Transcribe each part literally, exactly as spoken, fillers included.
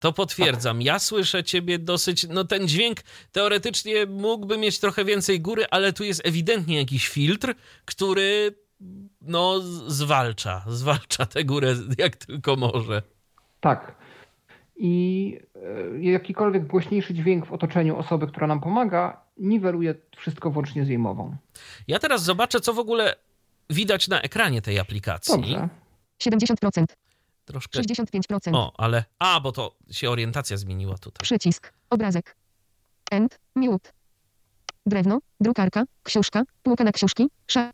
To potwierdzam. Ja słyszę ciebie dosyć... No ten dźwięk teoretycznie mógłby mieć trochę więcej góry, ale tu jest ewidentnie jakiś filtr, który no zwalcza. Zwalcza tę górę jak tylko może. Tak. I jakikolwiek głośniejszy dźwięk w otoczeniu osoby, która nam pomaga, niweluje wszystko włącznie z jej mową. Ja teraz zobaczę, co w ogóle widać na ekranie tej aplikacji. Dobrze. siedemdziesiąt procent. Troszkę... sześćdziesiąt pięć procent. O, ale... A, bo to się orientacja zmieniła tutaj. Przycisk. Obrazek. End. Mute. Drewno. Drukarka. Książka. Półka na książki. Sza...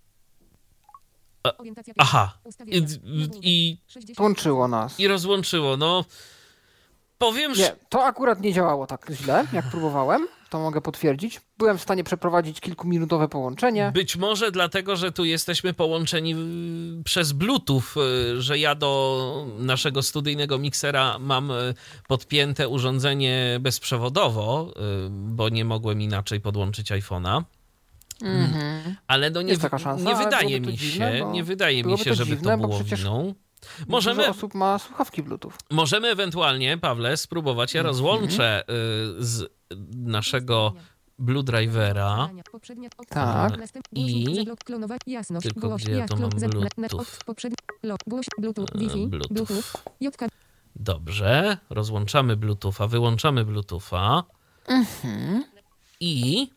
Aha. I, i, Łączyło nas. I rozłączyło. No, powiem... Nie, to akurat nie działało tak źle, jak próbowałem. To mogę potwierdzić. Byłem w stanie przeprowadzić kilkuminutowe połączenie. Być może dlatego, że tu jesteśmy połączeni przez Bluetooth, że ja do naszego studyjnego miksera mam podpięte urządzenie bezprzewodowo, bo nie mogłem inaczej podłączyć iPhone'a. Mm-hmm. Ale no nie, jest taka szansa, nie wydaje mi dziwne, się, nie wydaje mi się, to żeby dziwne, to było winą. Możemy, dużo osób ma słuchawki Bluetooth. Możemy ewentualnie, Pawle, spróbować. Ja rozłączę mm-hmm. z naszego Blue Drivera. Tak. I tylko gdzie ja to mam Bluetooth? Bluetooth. Dobrze. Rozłączamy Bluetootha, wyłączamy Bluetootha. Mhm. I...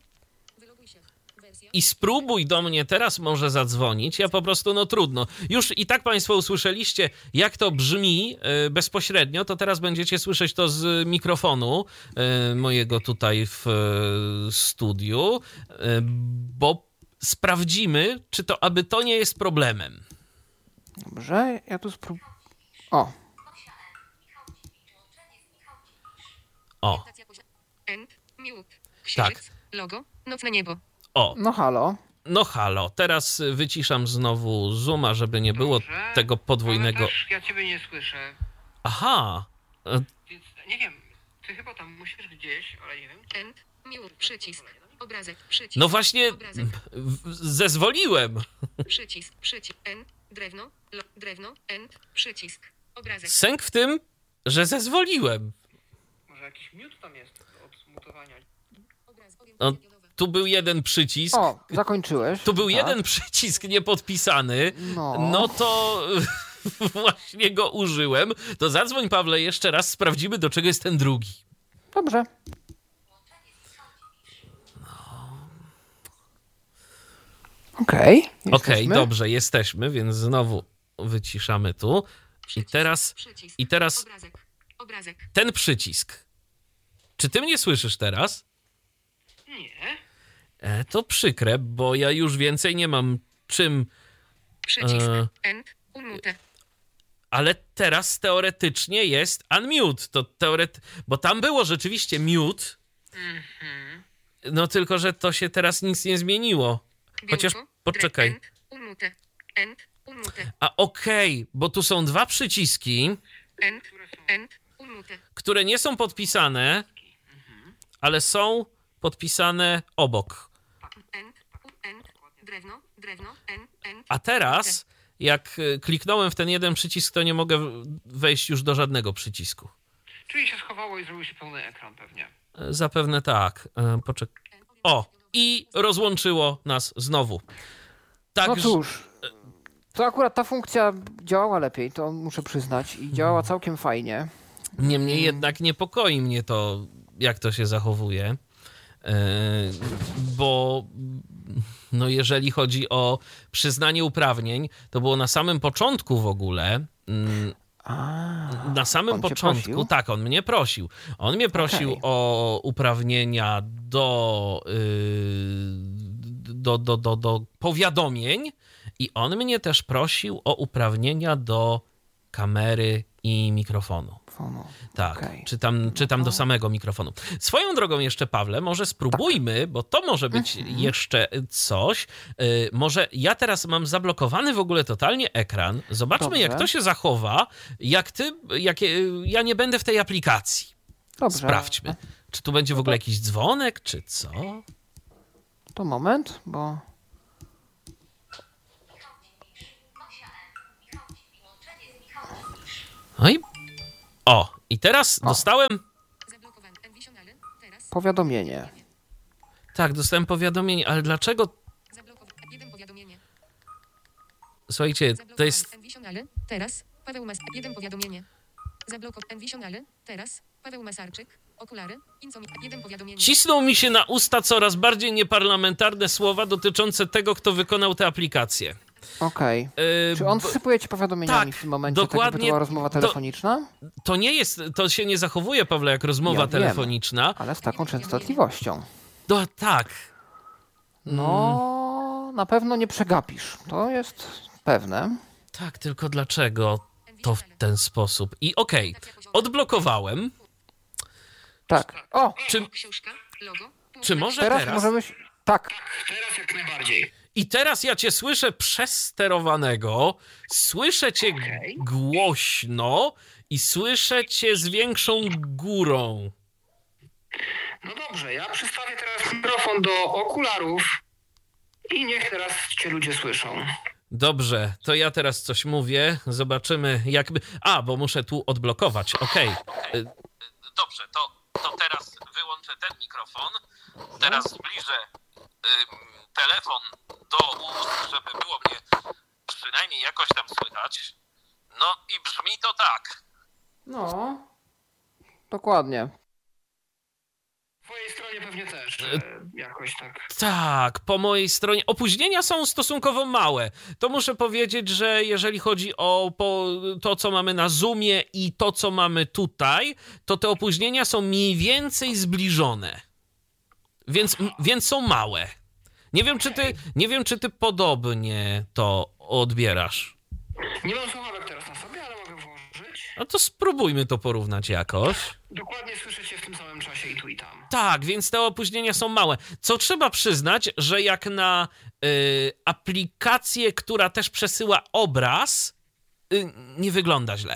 I spróbuj do mnie teraz może zadzwonić. Ja po prostu, no trudno. Już i tak państwo usłyszeliście, jak to brzmi y, bezpośrednio, to teraz będziecie słyszeć to z mikrofonu y, mojego tutaj w y, studiu, y, bo sprawdzimy, czy to, aby to nie jest problemem. Dobrze, ja tu spróbuję. O. O. Tak. Logo, nocne niebo. O. No halo. No halo, teraz wyciszam znowu Zooma, żeby nie było Dobrze, tego podwójnego... Ale też ja ciebie nie słyszę. Aha. Więc nie wiem, ty chyba tam musisz gdzieś, ale nie wiem. End, mute, przycisk, obrazek, przycisk. No właśnie, obrazek. zezwoliłem. Przycisk, przycisk, end, drewno, lo, drewno, end, przycisk, obrazek. Sęk w tym, że zezwoliłem. Może jakiś mute tam jest od mutowania. No, tu był jeden przycisk. O, zakończyłeś. Tu był tak. jeden przycisk niepodpisany. No, no to właśnie go użyłem. To zadzwoń, Pawle, jeszcze raz, sprawdzimy, do czego jest ten drugi. Dobrze. Okej. Okay, Okej, okay, dobrze, jesteśmy, więc znowu wyciszamy tu. I teraz, i teraz ten przycisk. Czy ty mnie słyszysz teraz? Nie. E, to przykre, bo ja już więcej nie mam czym... Przycisk, e, end, unmute. Ale teraz teoretycznie jest unmute. To teoret... Bo tam było rzeczywiście mute. Mhm. No tylko, że to się teraz nic nie zmieniło. Chociaż poczekaj. End, unmute. End, unmute. A okej, okay, bo tu są dwa przyciski, end, end, unmute. które nie są podpisane, ale są podpisane obok. End, end, drewno, drewno, end, end. A teraz, jak kliknąłem w ten jeden przycisk, to nie mogę wejść już do żadnego przycisku. Czyli się schowało i zrobił się pełny ekran pewnie. Zapewne tak. Poczekaj. O, i rozłączyło nas znowu. Tak, no cóż, to akurat ta funkcja działała lepiej, to muszę przyznać, i działała całkiem fajnie. Niemniej jednak niepokoi mnie to, jak to się zachowuje, bo no jeżeli chodzi o przyznanie uprawnień, to było na samym początku w ogóle. A, na samym początku, tak, on mnie prosił. On mnie prosił okay. o uprawnienia do, do, do, do, do powiadomień i on mnie też prosił o uprawnienia do kamery i mikrofonu. Mikrofonu. Tak, Okay. czy tam, czy tam do samego mikrofonu. Swoją drogą jeszcze, Pawle, może spróbujmy, tak. bo to może być mhm. jeszcze coś. Yy, może ja teraz mam zablokowany w ogóle totalnie ekran. Zobaczmy, Dobrze. jak to się zachowa, jak ty, jak ja nie będę w tej aplikacji. Dobrze. Sprawdźmy. Czy tu będzie w ogóle jakiś dzwonek, czy co? To moment, bo... No i O, i teraz O. dostałem... Zablokowany. Envisionale. Teraz. Powiadomienie. Tak, dostałem powiadomienie, ale dlaczego... Zablokowany. Jeden powiadomienie. Słuchajcie, to Zablokowany. jest... Envisionale. Teraz. Paweł Mas... Jeden powiadomienie. Zablokowany. Envisionale. Teraz. Paweł Masarczyk. Okulary. Incomi. Jeden powiadomienie. Cisną mi się na usta coraz bardziej nieparlamentarne słowa dotyczące tego, kto wykonał tę aplikację. Okej. Yy, Czy on bo- wsypuje ci powiadomieniami tak, w tym momencie, tak dokładnie jakby to była rozmowa to- telefoniczna? To nie jest, to się nie zachowuje, Pawle, jak rozmowa Ja wiem. telefoniczna. Ale z taką częstotliwością. No tak, No, na pewno nie przegapisz. To jest pewne. tak, tylko dlaczego to w ten sposób? I okej, odblokowałem. Tak. O, Czy, Książka. Logo. czy może teraz, teraz? możemy... się- Tak. Teraz jak najbardziej. I teraz ja cię słyszę przesterowanego, słyszę cię Okej. głośno i słyszę cię z większą górą. No dobrze, ja przystawię teraz mikrofon do okularów i niech teraz cię ludzie słyszą. Dobrze, to ja teraz coś mówię, zobaczymy jakby... A, bo muszę tu odblokować, okej. Y, Dobrze, to, to teraz wyłączę ten mikrofon, teraz zbliżę ym, telefon do ust, żeby było mnie przynajmniej jakoś tam słychać. No i brzmi to tak. No. Dokładnie. W twojej stronie pewnie też e, jakoś tak. Tak, po mojej stronie. Opóźnienia są stosunkowo małe. To muszę powiedzieć, że jeżeli chodzi o po, to, co mamy na Zoomie i to, co mamy tutaj, to te opóźnienia są mniej więcej zbliżone. Więc, m- więc są małe. Nie wiem, czy ty, nie wiem, czy ty podobnie to odbierasz. Nie mam słuchawek teraz na sobie, ale mogę włożyć. No to spróbujmy to porównać jakoś. Dokładnie słyszę cię w tym samym czasie i tu i tam. Tak, więc te opóźnienia są małe. Co trzeba przyznać, że jak na y, aplikację, która też przesyła obraz, y, nie wygląda źle.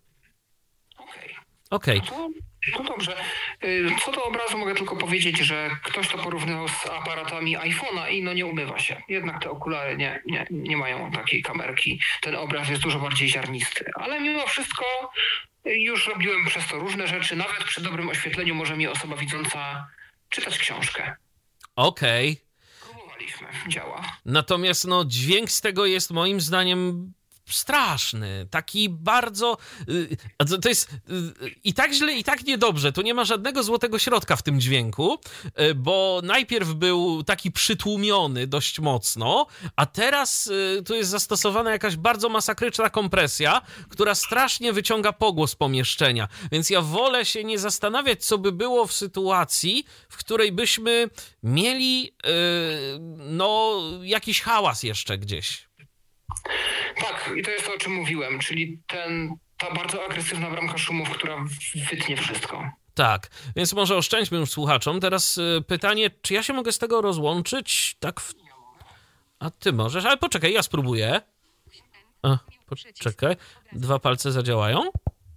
Okej. Okej. To, to dobrze. Y, Co do obrazu mogę tylko powiedzieć, że ktoś to porównywał z aparatami iPhone'a i no nie umywa się. Jednak te okulary nie, nie, nie mają takiej kamerki. Ten obraz jest dużo bardziej ziarnisty. Ale mimo wszystko y, już robiłem przez to różne rzeczy. Nawet przy dobrym oświetleniu może mi osoba widząca czytać książkę. Okej. Próbowaliśmy. Działa. Natomiast no, dźwięk z tego jest moim zdaniem straszny. Taki bardzo... y, a to, to jest y, i tak źle, i tak niedobrze. Tu nie ma żadnego złotego środka w tym dźwięku, y, bo najpierw był taki przytłumiony dość mocno, a teraz y, tu jest zastosowana jakaś bardzo masakryczna kompresja, która strasznie wyciąga pogłos pomieszczenia. Więc ja wolę się nie zastanawiać, co by było w sytuacji, w której byśmy mieli y, no jakiś hałas jeszcze gdzieś. Tak, i to jest to, o czym mówiłem, czyli ten, ta bardzo agresywna bramka szumów, która wytnie wszystko. Tak, więc może oszczędźmy już słuchaczom. Teraz y, pytanie, czy ja się mogę z tego rozłączyć? Tak. W... A ty możesz, ale poczekaj, ja spróbuję. A, poczekaj. Dwa palce zadziałają?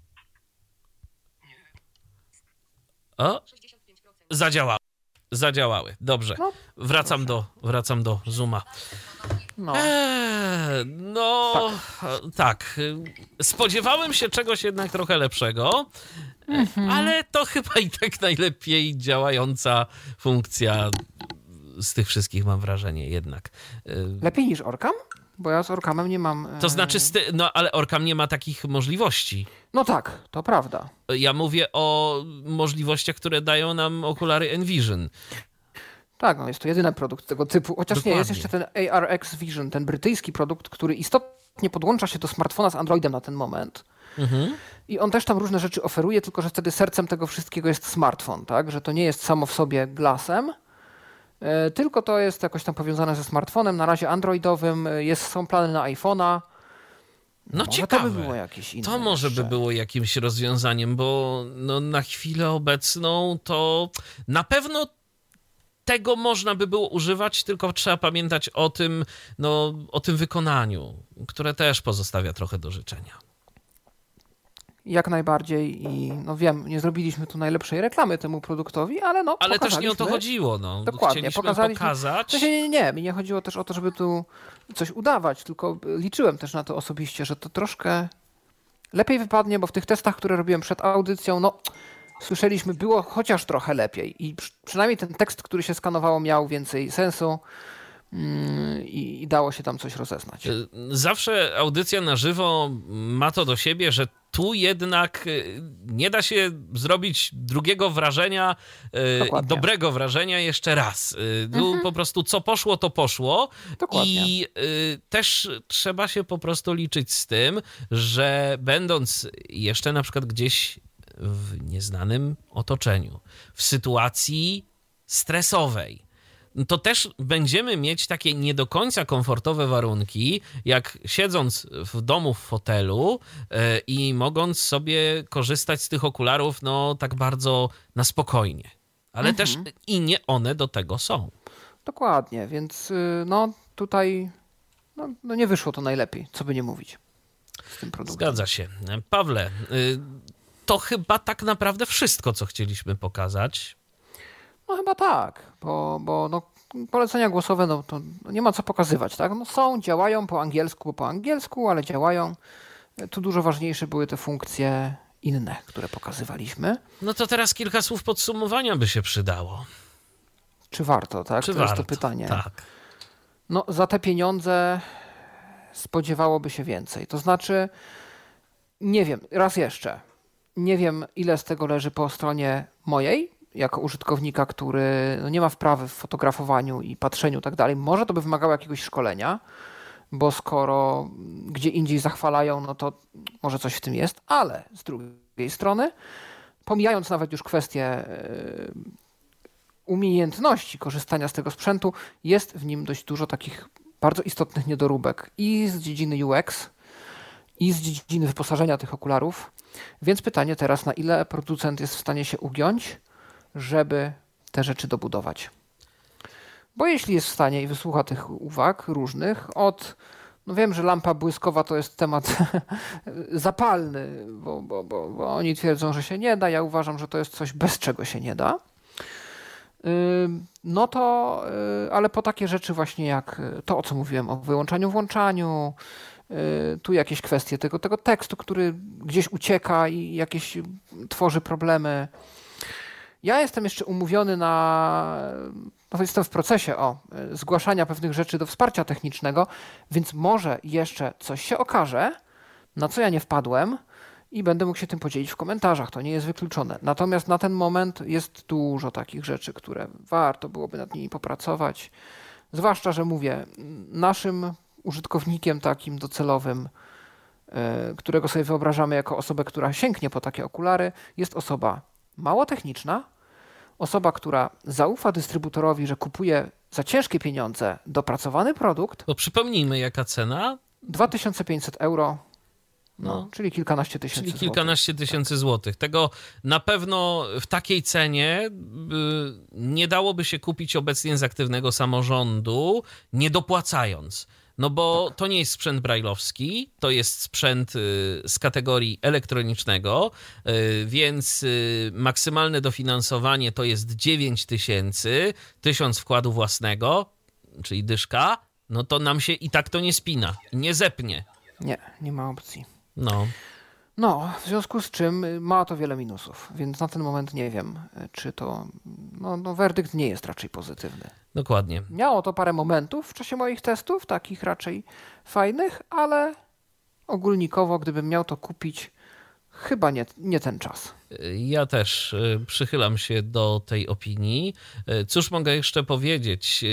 O, zadziałały. Zadziałały, dobrze. No, Wracam do, wracam do Zooma. No. Eee, no, tak. Spodziewałem się czegoś jednak trochę lepszego, ale to chyba i tak najlepiej działająca funkcja z tych wszystkich, mam wrażenie, jednak. Lepiej niż Orkam? Bo ja z Orkamem nie mam... e, To znaczy, sty- no ale Orkam nie ma takich możliwości. No tak, to prawda. Ja mówię o możliwościach, które dają nam okulary Envision. Tak, no jest to jedyny produkt tego typu. Chociaż Dokładnie. nie, jest jeszcze ten A R X Vision, ten brytyjski produkt, który istotnie podłącza się do smartfona z Androidem na ten moment. Mhm. I on też tam różne rzeczy oferuje, tylko że wtedy sercem tego wszystkiego jest smartfon, tak? Że to nie jest samo w sobie glassem, e, tylko to jest jakoś tam powiązane ze smartfonem, na razie androidowym, e, jest, są plany na iPhone'a. No Może ciekawe. to by było jakieś inne To może jeszcze. by było jakimś rozwiązaniem, bo no, na chwilę obecną to na pewno tego można by było używać, tylko trzeba pamiętać o tym, no, o tym wykonaniu, które też pozostawia trochę do życzenia. Jak najbardziej i no wiem, nie zrobiliśmy tu najlepszej reklamy temu produktowi, ale no Ale też nie o to pokazaliśmy. chodziło, no. Dokładnie, Chcieliśmy pokazaliśmy- pokazać. To się nie, nie, mi nie chodziło też o to, żeby tu coś udawać, tylko liczyłem też na to osobiście, że to troszkę lepiej wypadnie, bo w tych testach, które robiłem przed audycją, no słyszeliśmy, było chociaż trochę lepiej i przy, przynajmniej ten tekst, który się skanowało, miał więcej sensu mm, i, i dało się tam coś rozeznać. Zawsze audycja na żywo ma to do siebie, że tu jednak nie da się zrobić drugiego wrażenia, Dokładnie. dobrego wrażenia jeszcze raz. Tu mhm. po prostu co poszło, to poszło. Dokładnie. I też trzeba się po prostu liczyć z tym, że będąc jeszcze na przykład gdzieś w nieznanym otoczeniu, w sytuacji stresowej, to też będziemy mieć takie nie do końca komfortowe warunki, jak siedząc w domu w fotelu yy, i mogąc sobie korzystać z tych okularów, no tak bardzo na spokojnie. Ale mhm. też i nie one do tego są. Dokładnie, więc yy, no tutaj no, no nie wyszło to najlepiej, co by nie mówić z tym produktem. Zgadza się. Pawle, yy, to chyba tak naprawdę wszystko, co chcieliśmy pokazać. No chyba tak, bo, bo no, polecenia głosowe no, to nie ma co pokazywać, tak? No, są, działają po angielsku, po angielsku, ale działają. Tu dużo ważniejsze były te funkcje inne, które pokazywaliśmy. No to teraz kilka słów podsumowania by się przydało. Czy warto, tak? Czy to warto? Jest to pytanie. Tak. No za te pieniądze spodziewałoby się więcej. To znaczy, nie wiem, raz jeszcze, nie wiem ile z tego leży po stronie mojej, jako użytkownika, który no nie ma wprawy w fotografowaniu i patrzeniu i tak dalej. Może to by wymagało jakiegoś szkolenia, bo skoro gdzie indziej zachwalają, no to może coś w tym jest, ale z drugiej strony, pomijając nawet już kwestię yy, umiejętności korzystania z tego sprzętu, jest w nim dość dużo takich bardzo istotnych niedoróbek i z dziedziny U X, i z dziedziny wyposażenia tych okularów. Więc pytanie teraz, na ile producent jest w stanie się ugiąć, żeby te rzeczy dobudować. Bo jeśli jest w stanie i wysłucha tych uwag różnych, od, no wiem, że lampa błyskowa to jest temat zapalny, bo, bo, bo, bo oni twierdzą, że się nie da, ja uważam, że to jest coś, bez czego się nie da. No to, ale po takie rzeczy właśnie jak to, o co mówiłem, o wyłączaniu, włączaniu, tu jakieś kwestie tego, tego tekstu, który gdzieś ucieka i jakieś tworzy problemy. Ja jestem jeszcze umówiony na, no jestem w procesie o zgłaszania pewnych rzeczy do wsparcia technicznego, więc może jeszcze coś się okaże, na co ja nie wpadłem i będę mógł się tym podzielić w komentarzach. To nie jest wykluczone. Natomiast na ten moment jest dużo takich rzeczy, które warto byłoby nad nimi popracować. Zwłaszcza, że mówię, naszym użytkownikiem takim docelowym, którego sobie wyobrażamy jako osobę, która sięgnie po takie okulary, jest osoba mało techniczna, osoba, która zaufa dystrybutorowi, że kupuje za ciężkie pieniądze dopracowany produkt. To przypomnijmy, jaka cena? dwa tysiące pięćset euro, no, no, czyli kilkanaście tysięcy Czyli kilkanaście złotych. tysięcy tak. złotych. Tego na pewno w takiej cenie nie dałoby się kupić obecnie z aktywnego samorządu, nie dopłacając. No bo tak. To nie jest sprzęt brajlowski, to jest sprzęt z kategorii elektronicznego, więc maksymalne dofinansowanie to jest dziewięć tysięcy, tysiąc wkładu własnego, czyli dyszka, no to nam się i tak to nie spina, nie zepnie. Nie, nie ma opcji. No. No, w związku z czym ma to wiele minusów, więc na ten moment nie wiem, czy to, no, no werdykt nie jest raczej pozytywny. Dokładnie. Miało to parę momentów w czasie moich testów, takich raczej fajnych, ale ogólnikowo, gdybym miał to kupić, chyba nie, nie ten czas. Ja też przychylam się do tej opinii. Cóż mogę jeszcze powiedzieć?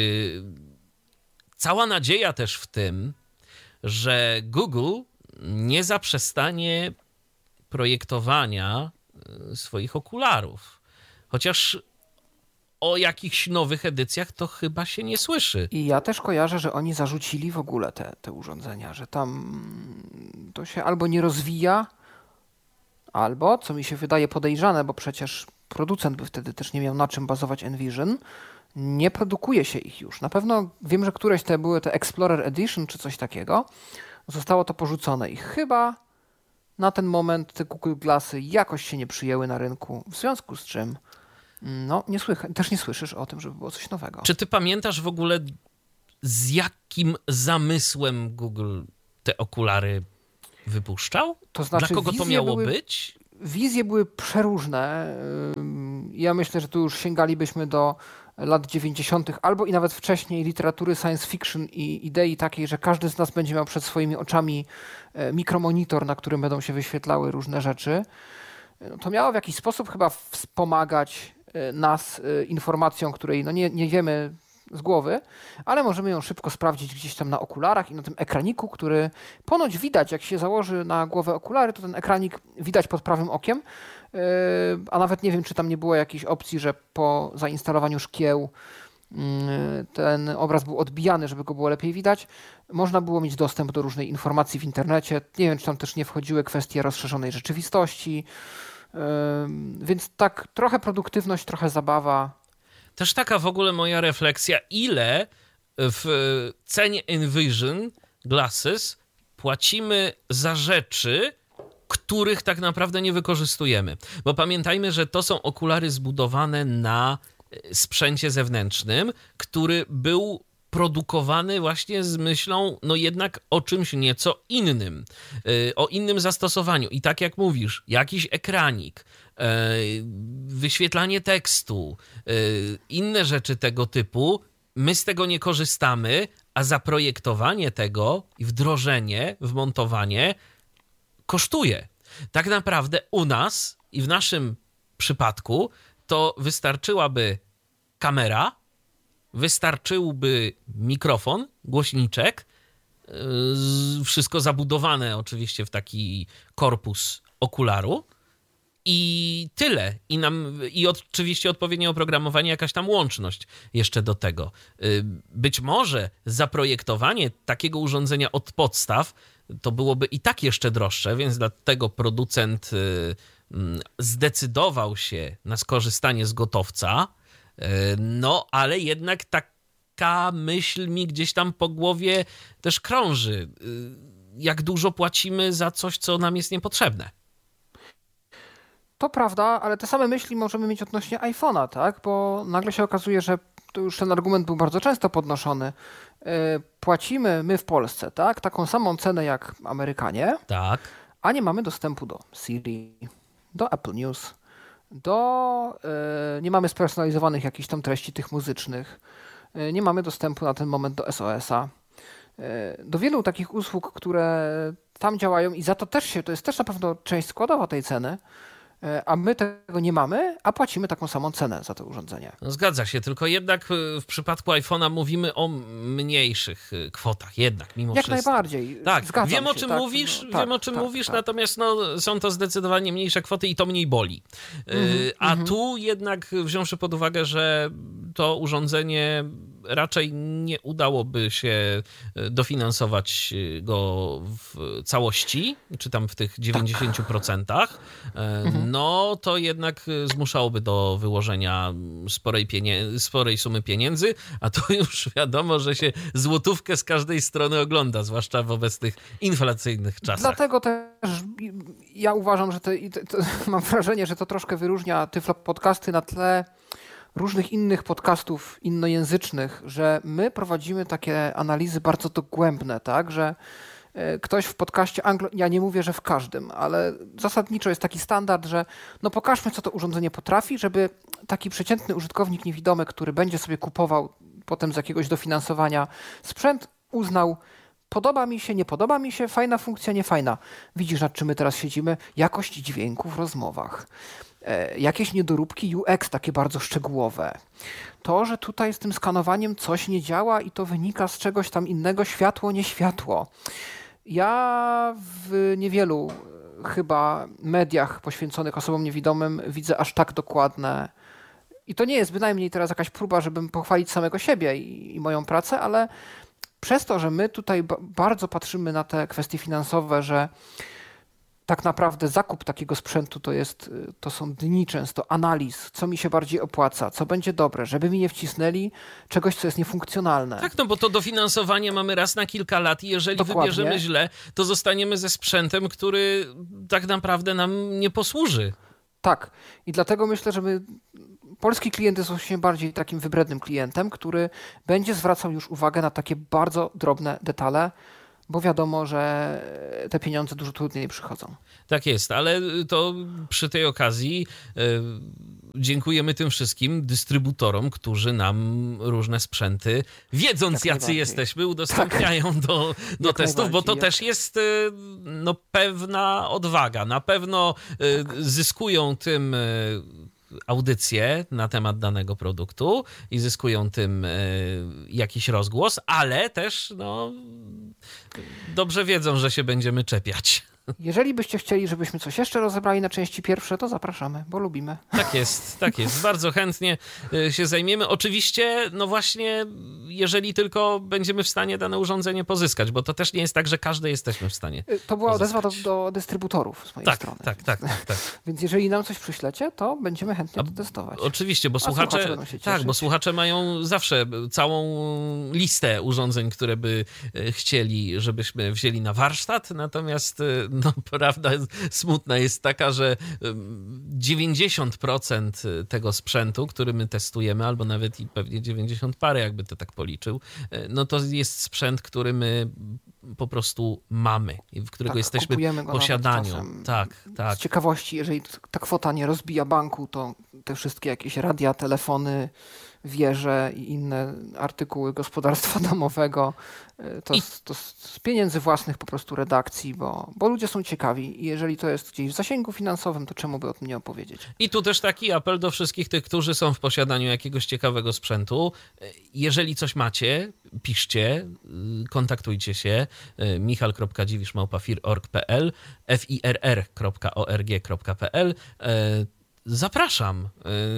Cała nadzieja też w tym, że Google nie zaprzestanie projektowania swoich okularów. Chociaż o jakichś nowych edycjach to chyba się nie słyszy. I ja też kojarzę, że oni zarzucili w ogóle te, te urządzenia, że tam to się albo nie rozwija, albo, co mi się wydaje podejrzane, bo przecież producent by wtedy też nie miał na czym bazować Envision, nie produkuje się ich już. Na pewno wiem, że któreś te były te Explorer Edition czy coś takiego, zostało to porzucone i chyba na ten moment te Google Glassy jakoś się nie przyjęły na rynku, w związku z czym no, nie słycha- też nie słyszysz o tym, żeby było coś nowego. Czy ty pamiętasz w ogóle, z jakim zamysłem Google te okulary wypuszczał? To znaczy, Dla kogo to wizje miało były, być? Wizje były przeróżne. Ym, Ja myślę, że tu już sięgalibyśmy do lat dziewięćdziesiątych albo i nawet wcześniej literatury science fiction i idei takiej, że każdy z nas będzie miał przed swoimi oczami e, mikromonitor, na którym będą się wyświetlały różne rzeczy. No, to miało w jakiś sposób chyba wspomagać e, nas e, informacją, której no nie, nie wiemy z głowy, ale możemy ją szybko sprawdzić gdzieś tam na okularach i na tym ekraniku, który ponoć widać, jak się założy na głowę okulary, to ten ekranik widać pod prawym okiem, yy, a nawet nie wiem, czy tam nie było jakiejś opcji, że po zainstalowaniu szkieł yy, ten obraz był odbijany, żeby go było lepiej widać. Można było mieć dostęp do różnej informacji w internecie. Nie wiem, czy tam też nie wchodziły kwestie rozszerzonej rzeczywistości, yy, więc tak trochę produktywność, trochę zabawa. Też taka w ogóle moja refleksja, ile w cenie Envision Glasses płacimy za rzeczy, których tak naprawdę nie wykorzystujemy. Bo pamiętajmy, że to są okulary zbudowane na sprzęcie zewnętrznym, który był produkowany właśnie z myślą, no jednak o czymś nieco innym, o innym zastosowaniu. I tak jak mówisz, jakiś ekranik, wyświetlanie tekstu, inne rzeczy tego typu, my z tego nie korzystamy, a zaprojektowanie tego i wdrożenie, wmontowanie kosztuje. Tak naprawdę u nas i w naszym przypadku to wystarczyłaby kamera, wystarczyłby mikrofon, głośniczek, wszystko zabudowane oczywiście w taki korpus okularu i tyle. I, nam, i oczywiście odpowiednie oprogramowanie, jakaś tam łączność jeszcze do tego. Być może zaprojektowanie takiego urządzenia od podstaw to byłoby i tak jeszcze droższe, więc dlatego producent zdecydował się na skorzystanie z gotowca. No, ale jednak taka myśl mi gdzieś tam po głowie też krąży. Jak dużo płacimy za coś, co nam jest niepotrzebne. To prawda, ale te same myśli możemy mieć odnośnie iPhone'a, tak? Bo nagle się okazuje, że to już ten argument był bardzo często podnoszony. Płacimy my w Polsce, tak? Taką samą cenę jak Amerykanie, Tak. a nie mamy dostępu do Siri, do Apple News, do, yy, nie mamy spersonalizowanych jakichś tam treści tych muzycznych, yy, nie mamy dostępu na ten moment do S O S-a, yy, do wielu takich usług, które tam działają i za to też się, to jest też na pewno część składowa tej ceny, yy, a my tego nie mamy, a płacimy taką samą cenę za to urządzenie. No, zgadza się, tylko jednak w przypadku iPhone'a mówimy o mniejszych kwotach, jednak mimo Jak wszystko. najbardziej. Tak, Zgadzam wiem o się, czym tak, mówisz, no, wiem tak, o czym tak, mówisz, tak. natomiast no, są to zdecydowanie mniejsze kwoty i to mniej boli. Mm-hmm, A mm-hmm. tu jednak wziąwszy pod uwagę, że to urządzenie raczej nie udałoby się dofinansować go w całości, czy tam w tych dziewięćdziesięciu procentach, Mhm. no to jednak zmuszałoby do wyłożenia sporej, pienie- sporej sumy pieniędzy, a to już wiadomo, że się złotówkę z każdej strony ogląda, zwłaszcza w obecnych inflacyjnych czasach. Dlatego też ja uważam, że to, to, to, mam wrażenie, że to troszkę wyróżnia Tyflo Podcasty na tle różnych innych podcastów innojęzycznych, że my prowadzimy takie analizy bardzo dogłębne, tak, że ktoś w podcaście anglo... Ja nie mówię, że w każdym, ale zasadniczo jest taki standard, że no pokażmy, co to urządzenie potrafi, żeby taki przeciętny użytkownik niewidomy, który będzie sobie kupował potem z jakiegoś dofinansowania sprzęt, uznał, podoba mi się, nie podoba mi się, fajna funkcja, nie fajna. Widzisz, nad czym my teraz siedzimy? Jakość dźwięku w rozmowach. E, jakieś niedoróbki U X, takie bardzo szczegółowe. To, że tutaj z tym skanowaniem coś nie działa i to wynika z czegoś tam innego, światło, nie światło. Ja w niewielu chyba mediach poświęconych osobom niewidomym widzę aż tak dokładne. I to nie jest bynajmniej teraz jakaś próba, żebym pochwalić samego siebie i, i moją pracę, ale przez to, że my tutaj b- bardzo patrzymy na te kwestie finansowe, że tak naprawdę zakup takiego sprzętu to jest, to są dni często analiz, co mi się bardziej opłaca, co będzie dobre, żeby mi nie wcisnęli czegoś, co jest niefunkcjonalne. Tak, no bo to dofinansowanie mamy raz na kilka lat i jeżeli Dokładnie. wybierzemy źle, to zostaniemy ze sprzętem, który tak naprawdę nam nie posłuży. Tak. I dlatego myślę, że my, polski klient jest właśnie bardziej takim wybrednym klientem, który będzie zwracał już uwagę na takie bardzo drobne detale, bo wiadomo, że te pieniądze dużo trudniej przychodzą. Tak jest, ale to przy tej okazji y, dziękujemy tym wszystkim dystrybutorom, którzy nam różne sprzęty, wiedząc Jak jacy jesteśmy, udostępniają tak. do, do testów, bo to jak... też jest y, no, pewna odwaga. Na pewno y, tak. zyskują tym y, audycje na temat danego produktu i zyskują tym y, jakiś rozgłos, ale też no, dobrze wiedzą, że się będziemy czepiać. Jeżeli byście chcieli, żebyśmy coś jeszcze rozebrali na części pierwsze, to zapraszamy, bo lubimy. Tak jest, tak jest. Bardzo chętnie się zajmiemy. Oczywiście, no właśnie, jeżeli tylko będziemy w stanie dane urządzenie pozyskać, bo to też nie jest tak, że każde jesteśmy w stanie To była pozyskać. odezwa do, do dystrybutorów z mojej tak, strony. Tak, tak, tak, tak. Więc jeżeli nam coś przyślecie, to będziemy chętnie to testować. Oczywiście, bo A słuchacze, słuchacze będą się tak, cieszyć. bo słuchacze mają zawsze całą listę urządzeń, które by chcieli, żebyśmy wzięli na warsztat, natomiast no, prawda smutna jest taka, że dziewięćdziesiąt procent tego sprzętu, który my testujemy, albo nawet i pewnie dziewięćdziesiąt parę, jakby to tak policzył, no to jest sprzęt, który my po prostu mamy i w którego tak, jesteśmy w posiadaniu. Tak, tak. Z ciekawości, jeżeli ta kwota nie rozbija banku, to te wszystkie jakieś radia, telefony, wieże i inne artykuły gospodarstwa domowego to, I... z, to z pieniędzy własnych po prostu redakcji, bo, bo ludzie są ciekawi i jeżeli to jest gdzieś w zasięgu finansowym, to czemu by o tym nie opowiedzieć? I tu też taki apel do wszystkich tych, którzy są w posiadaniu jakiegoś ciekawego sprzętu. Jeżeli coś macie, piszcie, kontaktujcie się michal kropka dziwisz małpa fir kropka org kropka p l f i r r kropka org kropka p l. Zapraszam,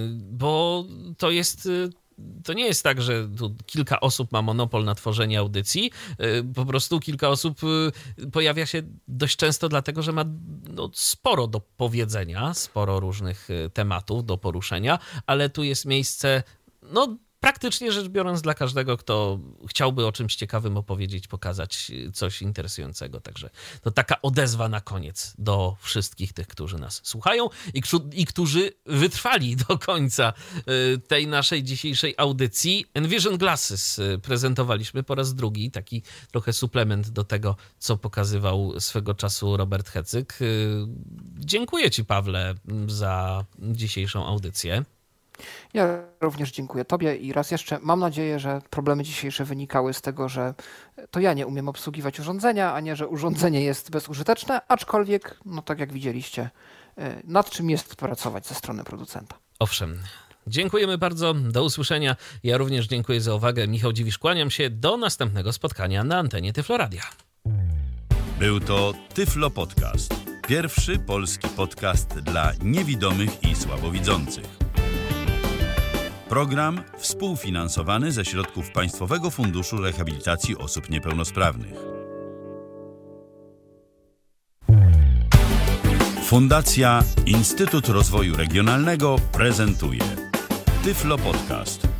bo to jest... To nie jest tak, że tu kilka osób ma monopol na tworzenie audycji. Po prostu kilka osób pojawia się dość często dlatego, że ma no, sporo do powiedzenia, sporo różnych tematów do poruszenia, ale tu jest miejsce, no praktycznie rzecz biorąc dla każdego, kto chciałby o czymś ciekawym opowiedzieć, pokazać coś interesującego. Także to taka odezwa na koniec do wszystkich tych, którzy nas słuchają i, i którzy wytrwali do końca tej naszej dzisiejszej audycji. Envision Glasses prezentowaliśmy po raz drugi, taki trochę suplement do tego, co pokazywał swego czasu Robert Hecyk. Dziękuję Ci, Pawle, za dzisiejszą audycję. Ja również dziękuję Tobie i raz jeszcze mam nadzieję, że problemy dzisiejsze wynikały z tego, że to ja nie umiem obsługiwać urządzenia, a nie, że urządzenie jest bezużyteczne, aczkolwiek, no tak jak widzieliście, nad czym jest pracować ze strony producenta. Owszem. Dziękujemy bardzo, do usłyszenia. Ja również dziękuję za uwagę. Michał Dziwisz, kłaniam się. Do następnego spotkania na antenie Tyflo Radia. Był to Tyflo Podcast. Pierwszy polski podcast dla niewidomych i słabowidzących. Program współfinansowany ze środków Państwowego Funduszu Rehabilitacji Osób Niepełnosprawnych. Fundacja Instytut Rozwoju Regionalnego prezentuje Tyflo Podcast.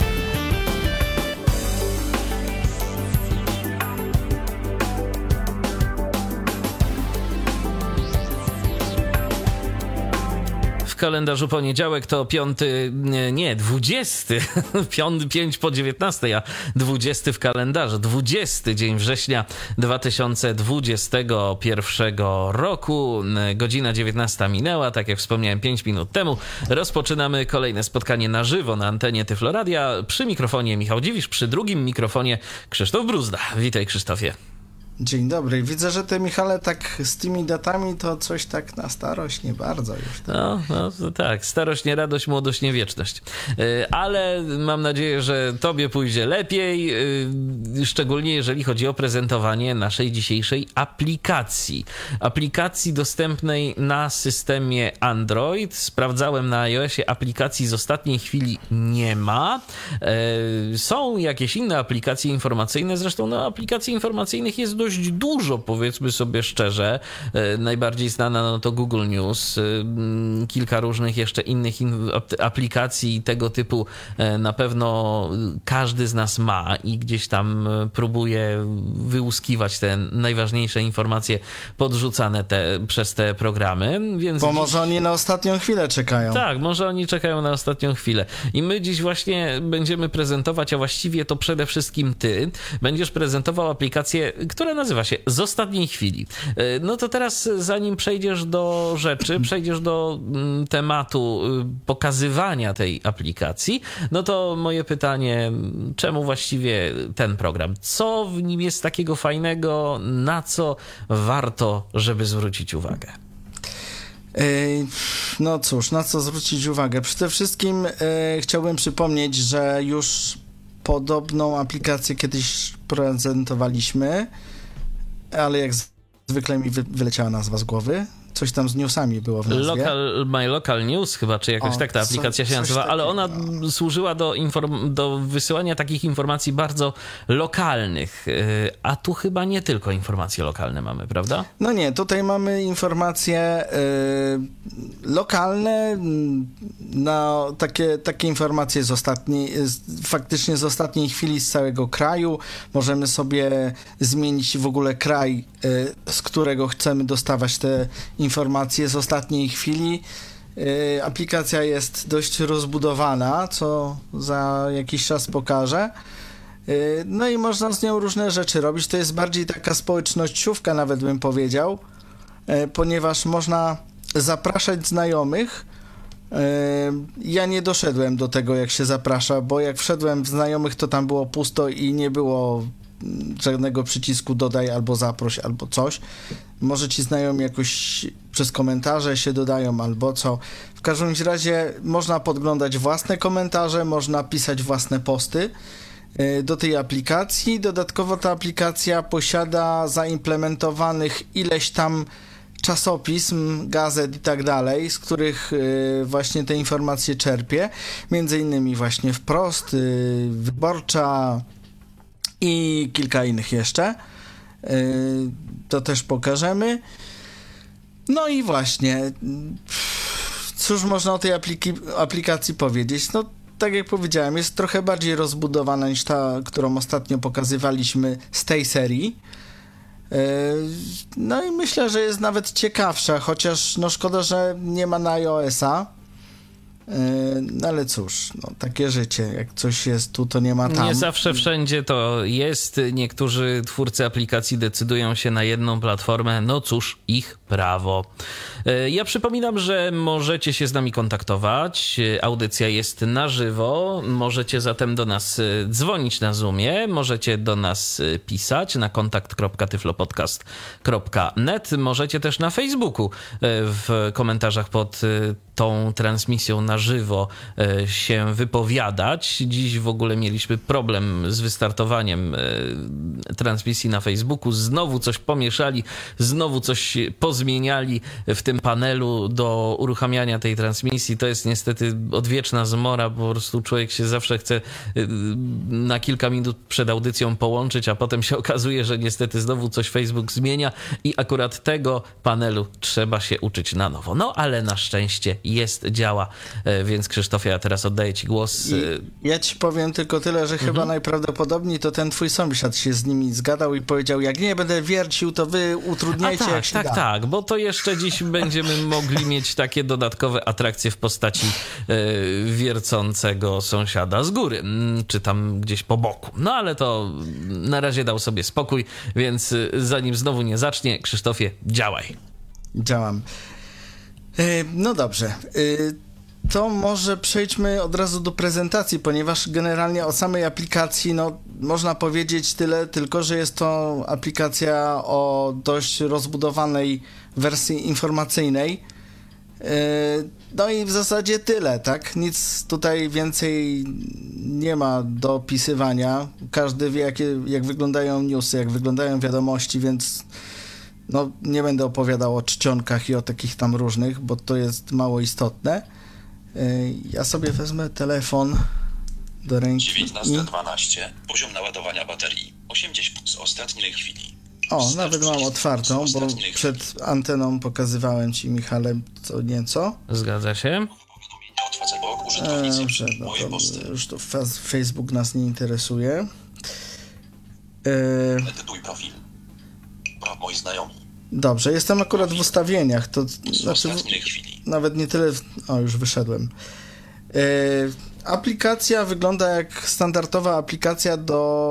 W kalendarzu poniedziałek to piąty, nie, dwudziesty, piąty, pięć po dziewiętnastej, a dwudziesty w kalendarzu, dwudziesty dzień września dwa tysiące dwudziestego pierwszego roku, godzina dziewiętnasta minęła, tak jak wspomniałem pięć minut temu, rozpoczynamy kolejne spotkanie na żywo na antenie Tyflo Radia, przy mikrofonie Michał Dziwisz, przy drugim mikrofonie Krzysztof Bruzda. Witaj, Krzysztofie. Dzień dobry. Widzę, że ty, Michale, tak z tymi datami to coś tak na starość nie bardzo już. Tak. No, no tak, starość nie radość, młodość nie wieczność. Ale mam nadzieję, że tobie pójdzie lepiej, szczególnie jeżeli chodzi o prezentowanie naszej dzisiejszej aplikacji. Aplikacji dostępnej na systemie Android. Sprawdzałem na iOSie, aplikacji z ostatniej chwili nie ma. Są jakieś inne aplikacje informacyjne, zresztą no, aplikacji informacyjnych jest dość dużo, powiedzmy sobie szczerze. Najbardziej znana no to Google News, kilka różnych jeszcze innych in- aplikacji tego typu na pewno każdy z nas ma i gdzieś tam próbuje wyłuskiwać te najważniejsze informacje podrzucane te, przez te programy. Więc Bo może dziś... oni na ostatnią chwilę czekają. Tak, może oni czekają na ostatnią chwilę. I my dziś właśnie będziemy prezentować, a właściwie to przede wszystkim ty będziesz prezentował aplikację, która nazywa się Z ostatniej chwili. No to teraz, zanim przejdziesz do rzeczy, przejdziesz do mm, tematu pokazywania tej aplikacji, no to moje pytanie, czemu właściwie ten program? Co w nim jest takiego fajnego, na co warto, żeby zwrócić uwagę? No cóż, na co zwrócić uwagę? Przede wszystkim e, chciałbym przypomnieć, że już podobną aplikację kiedyś prezentowaliśmy, ale jak zwykle mi wy, wyleciała nazwa z głowy. Coś tam z newsami było w nazwie. Local, My Local News chyba, czy jakoś o, tak ta aplikacja co, się nazywa, ale ona służyła do, inform- do wysyłania takich informacji bardzo lokalnych, a tu chyba nie tylko informacje lokalne mamy, prawda? No nie, tutaj mamy informacje y, lokalne, na takie, takie informacje z ostatniej, z, faktycznie z ostatniej chwili z całego kraju. Możemy sobie zmienić w ogóle kraj, y, z którego chcemy dostawać te informacje z ostatniej chwili. Yy, aplikacja jest dość rozbudowana, co za jakiś czas pokażę. Yy, no i można z nią różne rzeczy robić. To jest bardziej taka społecznościówka, nawet bym powiedział, yy, ponieważ można zapraszać znajomych. Yy, ja nie doszedłem do tego, jak się zaprasza, bo jak wszedłem w znajomych, to tam było pusto i nie było żadnego przycisku dodaj albo zaproś albo coś. Może ci znajomi jakoś przez komentarze się dodają albo co. W każdym razie można podglądać własne komentarze, można pisać własne posty do tej aplikacji. Dodatkowo ta aplikacja posiada zaimplementowanych ileś tam czasopism, gazet i tak dalej, z których właśnie te informacje czerpię. Między innymi właśnie Wprost, Wyborcza i kilka innych jeszcze. To też pokażemy. No i właśnie, cóż można o tej apliki- aplikacji powiedzieć? No, tak jak powiedziałem, jest trochę bardziej rozbudowana niż ta, którą ostatnio pokazywaliśmy z tej serii. No i myślę, że jest nawet ciekawsza, chociaż no szkoda, że nie ma na iOS-a. No ale cóż, no, takie życie, jak coś jest tu, to nie ma tam. Nie zawsze wszędzie to jest. Niektórzy twórcy aplikacji decydują się na jedną platformę. No cóż, ich prawo. Ja przypominam, że możecie się z nami kontaktować. Audycja jest na żywo. Możecie zatem do nas dzwonić na Zoomie. Możecie do nas pisać na kontakt kropka tyflopodcast kropka net. Możecie też na Facebooku w komentarzach pod tą transmisją na żywo się wypowiadać. Dziś w ogóle mieliśmy problem z wystartowaniem transmisji na Facebooku. Znowu coś pomieszali, znowu coś pozmieniali w tym panelu do uruchamiania tej transmisji. To jest niestety odwieczna zmora, bo po prostu człowiek się zawsze chce na kilka minut przed audycją połączyć, a potem się okazuje, że niestety znowu coś Facebook zmienia i akurat tego panelu trzeba się uczyć na nowo. No ale na szczęście jest, działa, więc Krzysztofie, ja teraz oddaję ci głos. I ja ci powiem tylko tyle, że mhm. chyba najprawdopodobniej to ten twój sąsiad się z nimi zgadał i powiedział, jak nie będę wiercił, to wy utrudniajcie, A tak, jak się tak, da. tak, bo to jeszcze dziś będziemy mogli mieć takie dodatkowe atrakcje w postaci e, wiercącego sąsiada z góry, czy tam gdzieś po boku. No ale to na razie dał sobie spokój, więc zanim znowu nie zacznie, Krzysztofie, działaj. Działam. No dobrze, to może przejdźmy od razu do prezentacji, ponieważ generalnie o samej aplikacji no, można powiedzieć tyle, tylko że jest to aplikacja o dość rozbudowanej wersji informacyjnej. No i w zasadzie tyle, tak? Nic tutaj więcej nie ma do opisywania. Każdy wie, jakie, jak wyglądają newsy, jak wyglądają wiadomości, więc no, nie będę opowiadał o czcionkach i o takich tam różnych, bo to jest mało istotne. Ja sobie wezmę telefon do ręki. dziewiętnasta dwanaście. Poziom naładowania baterii osiemdziesiąt z ostatniej chwili. O, nawet mam otwartą, bo przed anteną pokazywałem ci, Michale, co nieco. Zgadza się. Dobrze, no to już to Facebook nas nie interesuje. Edytuj profil. Moi znajomi. Dobrze, jestem akurat w ustawieniach, to znaczy nawet nie tyle, o już wyszedłem. Yy, aplikacja wygląda jak standardowa aplikacja do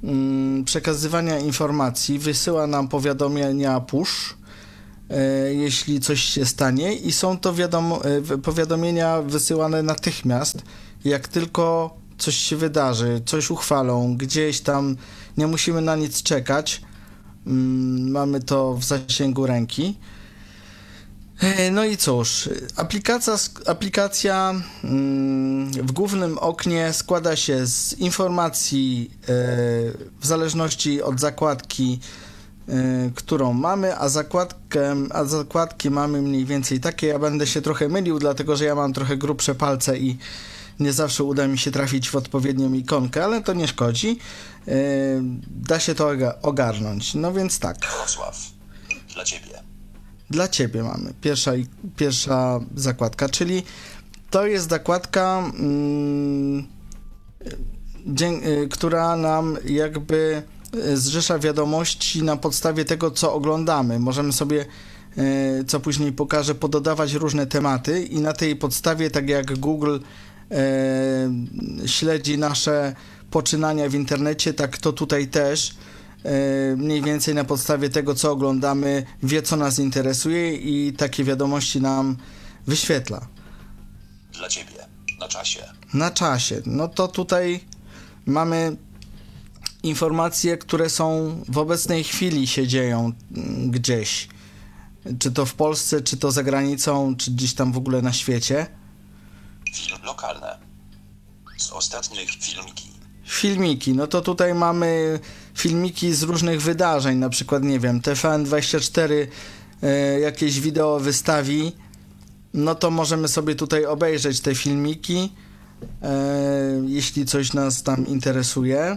mm, przekazywania informacji, wysyła nam powiadomienia push, e, jeśli coś się stanie i są to wiadomo, e, powiadomienia wysyłane natychmiast, jak tylko coś się wydarzy, coś uchwalą, gdzieś tam, nie musimy na nic czekać, mm, mamy to w zasięgu ręki. No i cóż, aplikacja, aplikacja w głównym oknie składa się z informacji w zależności od zakładki, którą mamy, a zakładkę, a zakładki mamy mniej więcej takie. Ja będę się trochę mylił, dlatego że ja mam trochę grubsze palce i nie zawsze uda mi się trafić w odpowiednią ikonkę, ale to nie szkodzi. Da się to ogarnąć. No więc tak. Wrocław. Dla ciebie. Dla ciebie mamy pierwsza, pierwsza zakładka, czyli to jest zakładka, mm, dzie- która nam jakby zrzesza wiadomości na podstawie tego, co oglądamy. Możemy sobie, co później pokażę, pododawać różne tematy i na tej podstawie, tak jak Google e, śledzi nasze poczynania w internecie, tak to tutaj też mniej więcej na podstawie tego, co oglądamy, wie, co nas interesuje i takie wiadomości nam wyświetla. Dla ciebie. Na czasie. Na czasie. No to tutaj mamy informacje, które są w obecnej chwili się dzieją gdzieś. Czy to w Polsce, czy to za granicą, czy gdzieś tam w ogóle na świecie. Film lokalne. Z ostatnich filmiki. Filmiki, no to tutaj mamy filmiki z różnych wydarzeń, na przykład, nie wiem, T V N dwadzieścia cztery e, jakieś wideo wystawi, no to możemy sobie tutaj obejrzeć te filmiki, e, jeśli coś nas tam interesuje.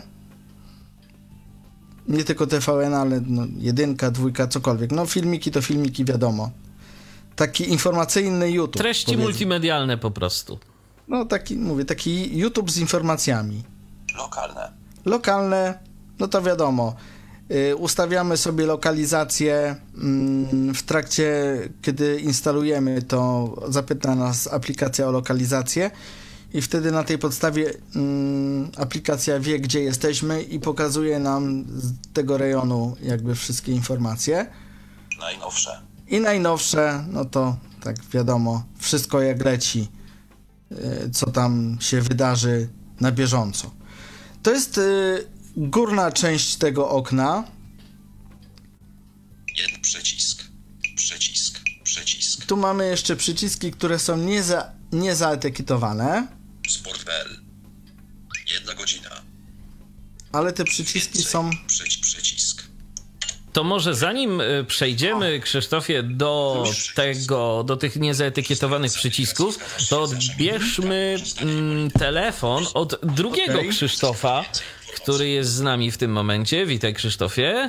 Nie tylko T V N, ale no, jedynka, dwójka, cokolwiek. No filmiki to filmiki, wiadomo. Taki informacyjny YouTube. Treści powiedzmy. multimedialne po prostu. No taki, mówię, taki YouTube z informacjami. Lokalne. Lokalne, no to wiadomo, y, ustawiamy sobie lokalizację mm, w trakcie, kiedy instalujemy, to zapyta nas aplikacja o lokalizację i wtedy na tej podstawie mm, aplikacja wie, gdzie jesteśmy i pokazuje nam z tego rejonu jakby wszystkie informacje. Najnowsze. I najnowsze, no to tak wiadomo, wszystko jak leci, y, co tam się wydarzy na bieżąco. To jest y, górna część tego okna. Jeden przycisk. Przycisk. Przycisk. Tu mamy jeszcze przyciski, które są nieza, niezaetykietowane, Sport kropka p l. Jedna godzina. ale te przyciski Więcej. są... Przyci- przycisk. To może zanim y, przejdziemy, Krzysztofie, do tego, do tych niezaetykietowanych przycisków, to odbierzmy mm, telefon od drugiego Okej. Krzysztofa, który jest z nami w tym momencie. Witaj, Krzysztofie.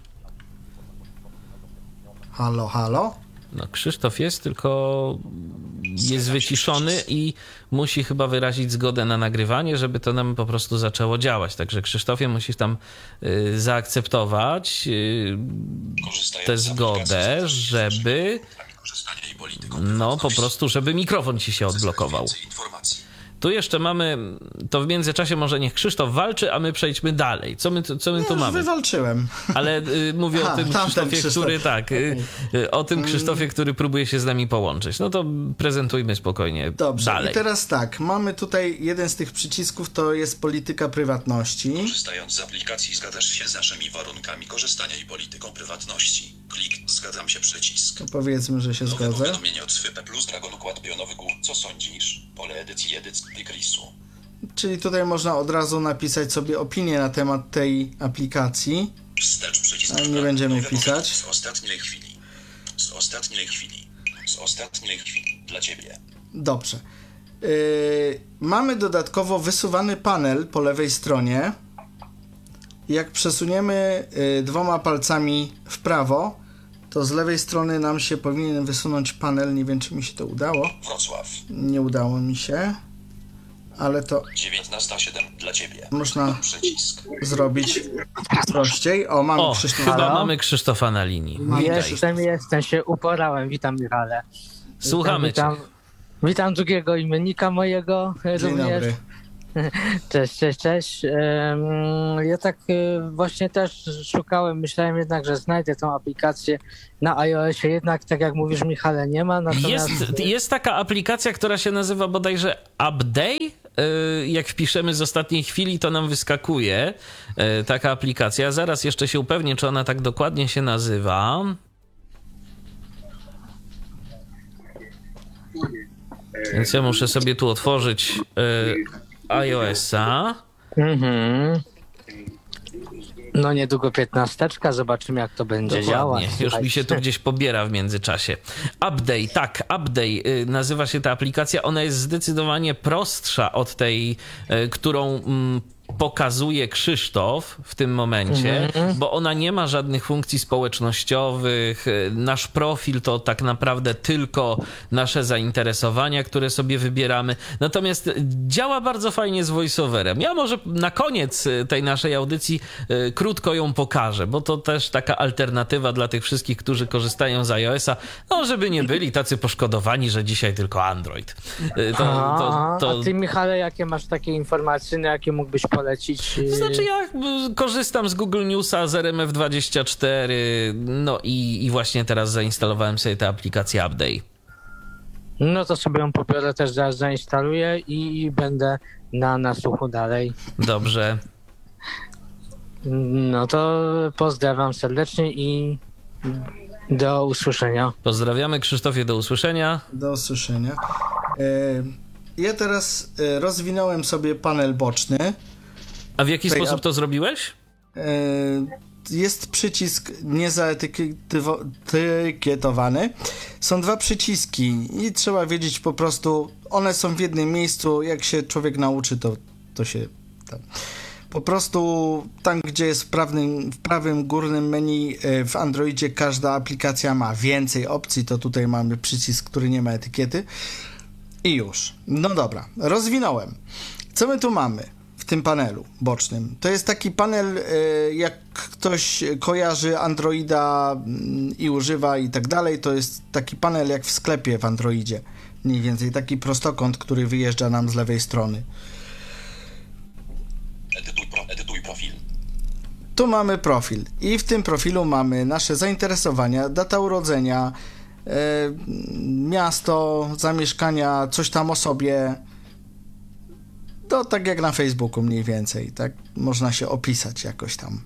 Halo, halo? No, Krzysztof jest, tylko jest wyciszony i musi chyba wyrazić zgodę na nagrywanie, żeby to nam po prostu zaczęło działać. Także Krzysztofie, musisz tam y, zaakceptować y, Korzystając tę z zgodę, aplikacji żeby korzystania i polityką no po prywatności. prostu, żeby mikrofon ci się odblokował. Więcej informacji. Tu jeszcze mamy, to w międzyczasie może niech Krzysztof walczy, a my przejdźmy dalej. Co my, co my Ja tu już mamy? wywalczyłem. Ale y, mówię Aha, o tym tamten Krzysztofie, Krzysztof. który tak, y, y, o tym Krzysztofie, który próbuje się z nami połączyć. No to prezentujmy spokojnie Dobrze, dalej. i teraz tak, mamy tutaj jeden z tych przycisków, to jest polityka prywatności. Korzystając z aplikacji zgadzasz się z naszymi warunkami korzystania i polityką prywatności. Klik zgadzam się przycisk. To powiedzmy, że się Nowe zgodzę. powiadomienie od Swype plus Dragon Układ Pionowy Gór. Co sądzisz? Pole edycji edycji Tygrisu. Czyli tutaj można od razu napisać sobie opinię na temat tej aplikacji. Wstecz przycisk. Ale nie będziemy Nowe pisać. powiadomienie Z ostatniej chwili. Z ostatniej chwili. Z ostatniej chwili. Dla ciebie. Dobrze. Yy, mamy dodatkowo wysuwany panel po lewej stronie. Jak przesuniemy yy, dwoma palcami w prawo, to z lewej strony nam się powinien wysunąć panel. Nie wiem, czy mi się to udało. Wrocław. Nie udało mi się, ale to dziewiętnasta siedem. Dla ciebie. można Przycisk. zrobić prościej. O, mamy O, Krzysztofa. chyba Halo? mamy Krzysztofa na linii. Witaj. Jestem, jestem, się uporałem. Witam, Michale. Słuchamy cię. witam, witam drugiego imiennika mojego Dzień również. dobry. Cześć, cześć, cześć. Ja tak właśnie też szukałem, myślałem jednak, że znajdę tą aplikację na iOSie, jednak tak jak mówisz, Michale, nie ma. Natomiast... Jest, jest taka aplikacja, która się nazywa bodajże Update. Jak wpiszemy z ostatniej chwili, to nam wyskakuje taka aplikacja. Zaraz jeszcze się upewnię, czy ona tak dokładnie się nazywa. Więc ja muszę sobie tu otworzyć y, iOS-a. Mhm. No niedługo piętnasteczka, zobaczymy jak to będzie działać. Już mi się tu gdzieś pobiera w międzyczasie. Update, tak, Update y, nazywa się ta aplikacja. Ona jest zdecydowanie prostsza od tej, y, którą... Mm, pokazuje Krzysztof w tym momencie, mm-hmm. bo ona nie ma żadnych funkcji społecznościowych. Nasz profil to tak naprawdę tylko nasze zainteresowania, które sobie wybieramy. Natomiast działa bardzo fajnie z voiceoverem. Ja może na koniec tej naszej audycji y, krótko ją pokażę, bo to też taka alternatywa dla tych wszystkich, którzy korzystają z iOS-a, no żeby nie byli tacy poszkodowani, że dzisiaj tylko Android. Y, to, a, to, to... a ty, Michale, jakie masz takie informacje, na jakie mógłbyś polecić? To znaczy ja korzystam z Google Newsa, z R M F dwadzieścia cztery, no i, i właśnie teraz zainstalowałem sobie tę aplikację Update. No to sobie ją pobiorę, też zaraz zainstaluję i, i będę na nasłuchu dalej. Dobrze. No to pozdrawiam serdecznie i do usłyszenia. Pozdrawiamy, Krzysztofie, do usłyszenia. Do usłyszenia. Ja teraz rozwinąłem sobie panel boczny. A w jaki Tutaj, sposób to zrobiłeś? Jest przycisk niezaetykietowany. Są dwa przyciski i trzeba wiedzieć po prostu, one są w jednym miejscu. Jak się człowiek nauczy, to, to się... Tam. Po prostu tam, gdzie jest w prawym, w prawym górnym menu w Androidzie, każda aplikacja ma więcej opcji, to tutaj mamy przycisk, który nie ma etykiety. I już. No dobra, rozwinąłem. Co my tu mamy w tym panelu bocznym? To jest taki panel, jak ktoś kojarzy Androida i używa i tak dalej, to jest taki panel jak w sklepie w Androidzie. Mniej więcej taki prostokąt, który wyjeżdża nam z lewej strony. Edytuj, pro, edytuj profil. Tu mamy profil i w tym profilu mamy nasze zainteresowania, data urodzenia, e, miasto, zamieszkania, coś tam o sobie. To tak jak na Facebooku mniej więcej, tak? Można się opisać jakoś tam.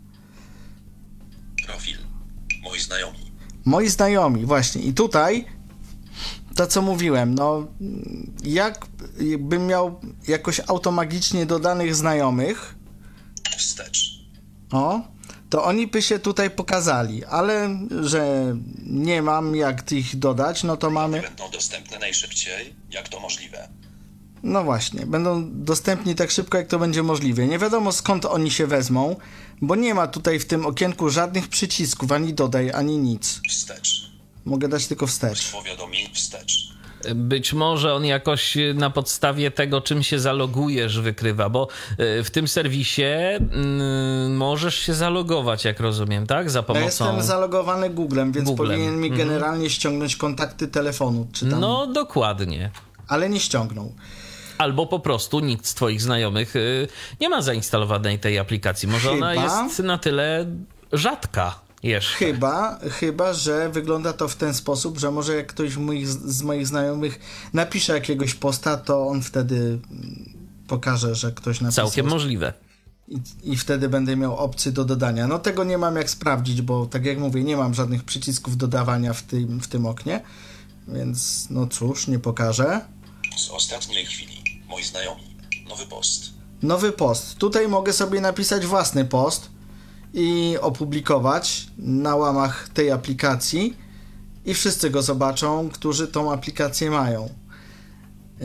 Profil. Moi znajomi. Moi znajomi, właśnie. I tutaj to, co mówiłem, no jak bym miał jakoś automagicznie dodanych znajomych, wstecz. O, to oni by się tutaj pokazali, ale że nie mam jak ich dodać, no to mamy... Będą dostępne najszybciej, jak to możliwe. No właśnie, będą dostępni tak szybko, jak to będzie możliwe. Nie wiadomo, skąd oni się wezmą, bo nie ma tutaj w tym okienku żadnych przycisków, ani dodaj, ani nic. Wstecz. Mogę dać tylko wstecz. Powiadomień wstecz. Być może on jakoś na podstawie tego, czym się zalogujesz, wykrywa, bo w tym serwisie mm, możesz się zalogować, jak rozumiem, tak? Za pomocą... Ja jestem zalogowany Googlem, więc Googlem. powinien mi Mhm. generalnie ściągnąć kontakty telefonu, czy tam... No, dokładnie. Ale nie ściągnął. Albo po prostu nikt z twoich znajomych y, nie ma zainstalowanej tej aplikacji. Może Chyba... ona jest na tyle rzadka jeszcze. Chyba, chyba, że wygląda to w ten sposób, że może jak ktoś moich, z moich znajomych napisze jakiegoś posta, to on wtedy pokaże, że ktoś napisał. Całkiem możliwe. I, I wtedy będę miał opcję do dodania. No tego nie mam jak sprawdzić, bo tak jak mówię, nie mam żadnych przycisków dodawania w tym, w tym oknie, więc no cóż, nie pokażę. Z ostatniej chwili. Moi znajomi. Nowy post. Nowy post. Tutaj mogę sobie napisać własny post i opublikować na łamach tej aplikacji i wszyscy go zobaczą, którzy tą aplikację mają. Yy,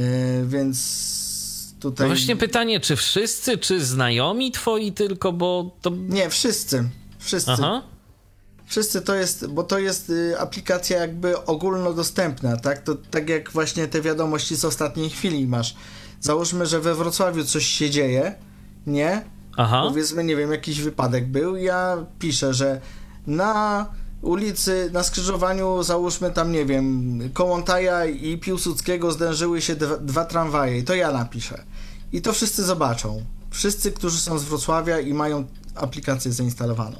więc tutaj... No właśnie pytanie, czy wszyscy, czy znajomi twoi tylko, bo to... Nie, wszyscy. Wszyscy. Aha. Wszyscy to jest, bo to jest y, aplikacja jakby ogólnodostępna, tak? To tak jak właśnie te wiadomości z ostatniej chwili masz. Załóżmy, że we Wrocławiu coś się dzieje, nie? Aha. Powiedzmy, nie wiem, jakiś wypadek był, ja piszę, że na ulicy, na skrzyżowaniu, załóżmy tam, nie wiem, Kołątaja i Piłsudskiego zdężyły się dwa, dwa tramwaje i to ja napiszę. i to wszyscy zobaczą. Wszyscy, którzy są z Wrocławia i mają aplikację zainstalowaną.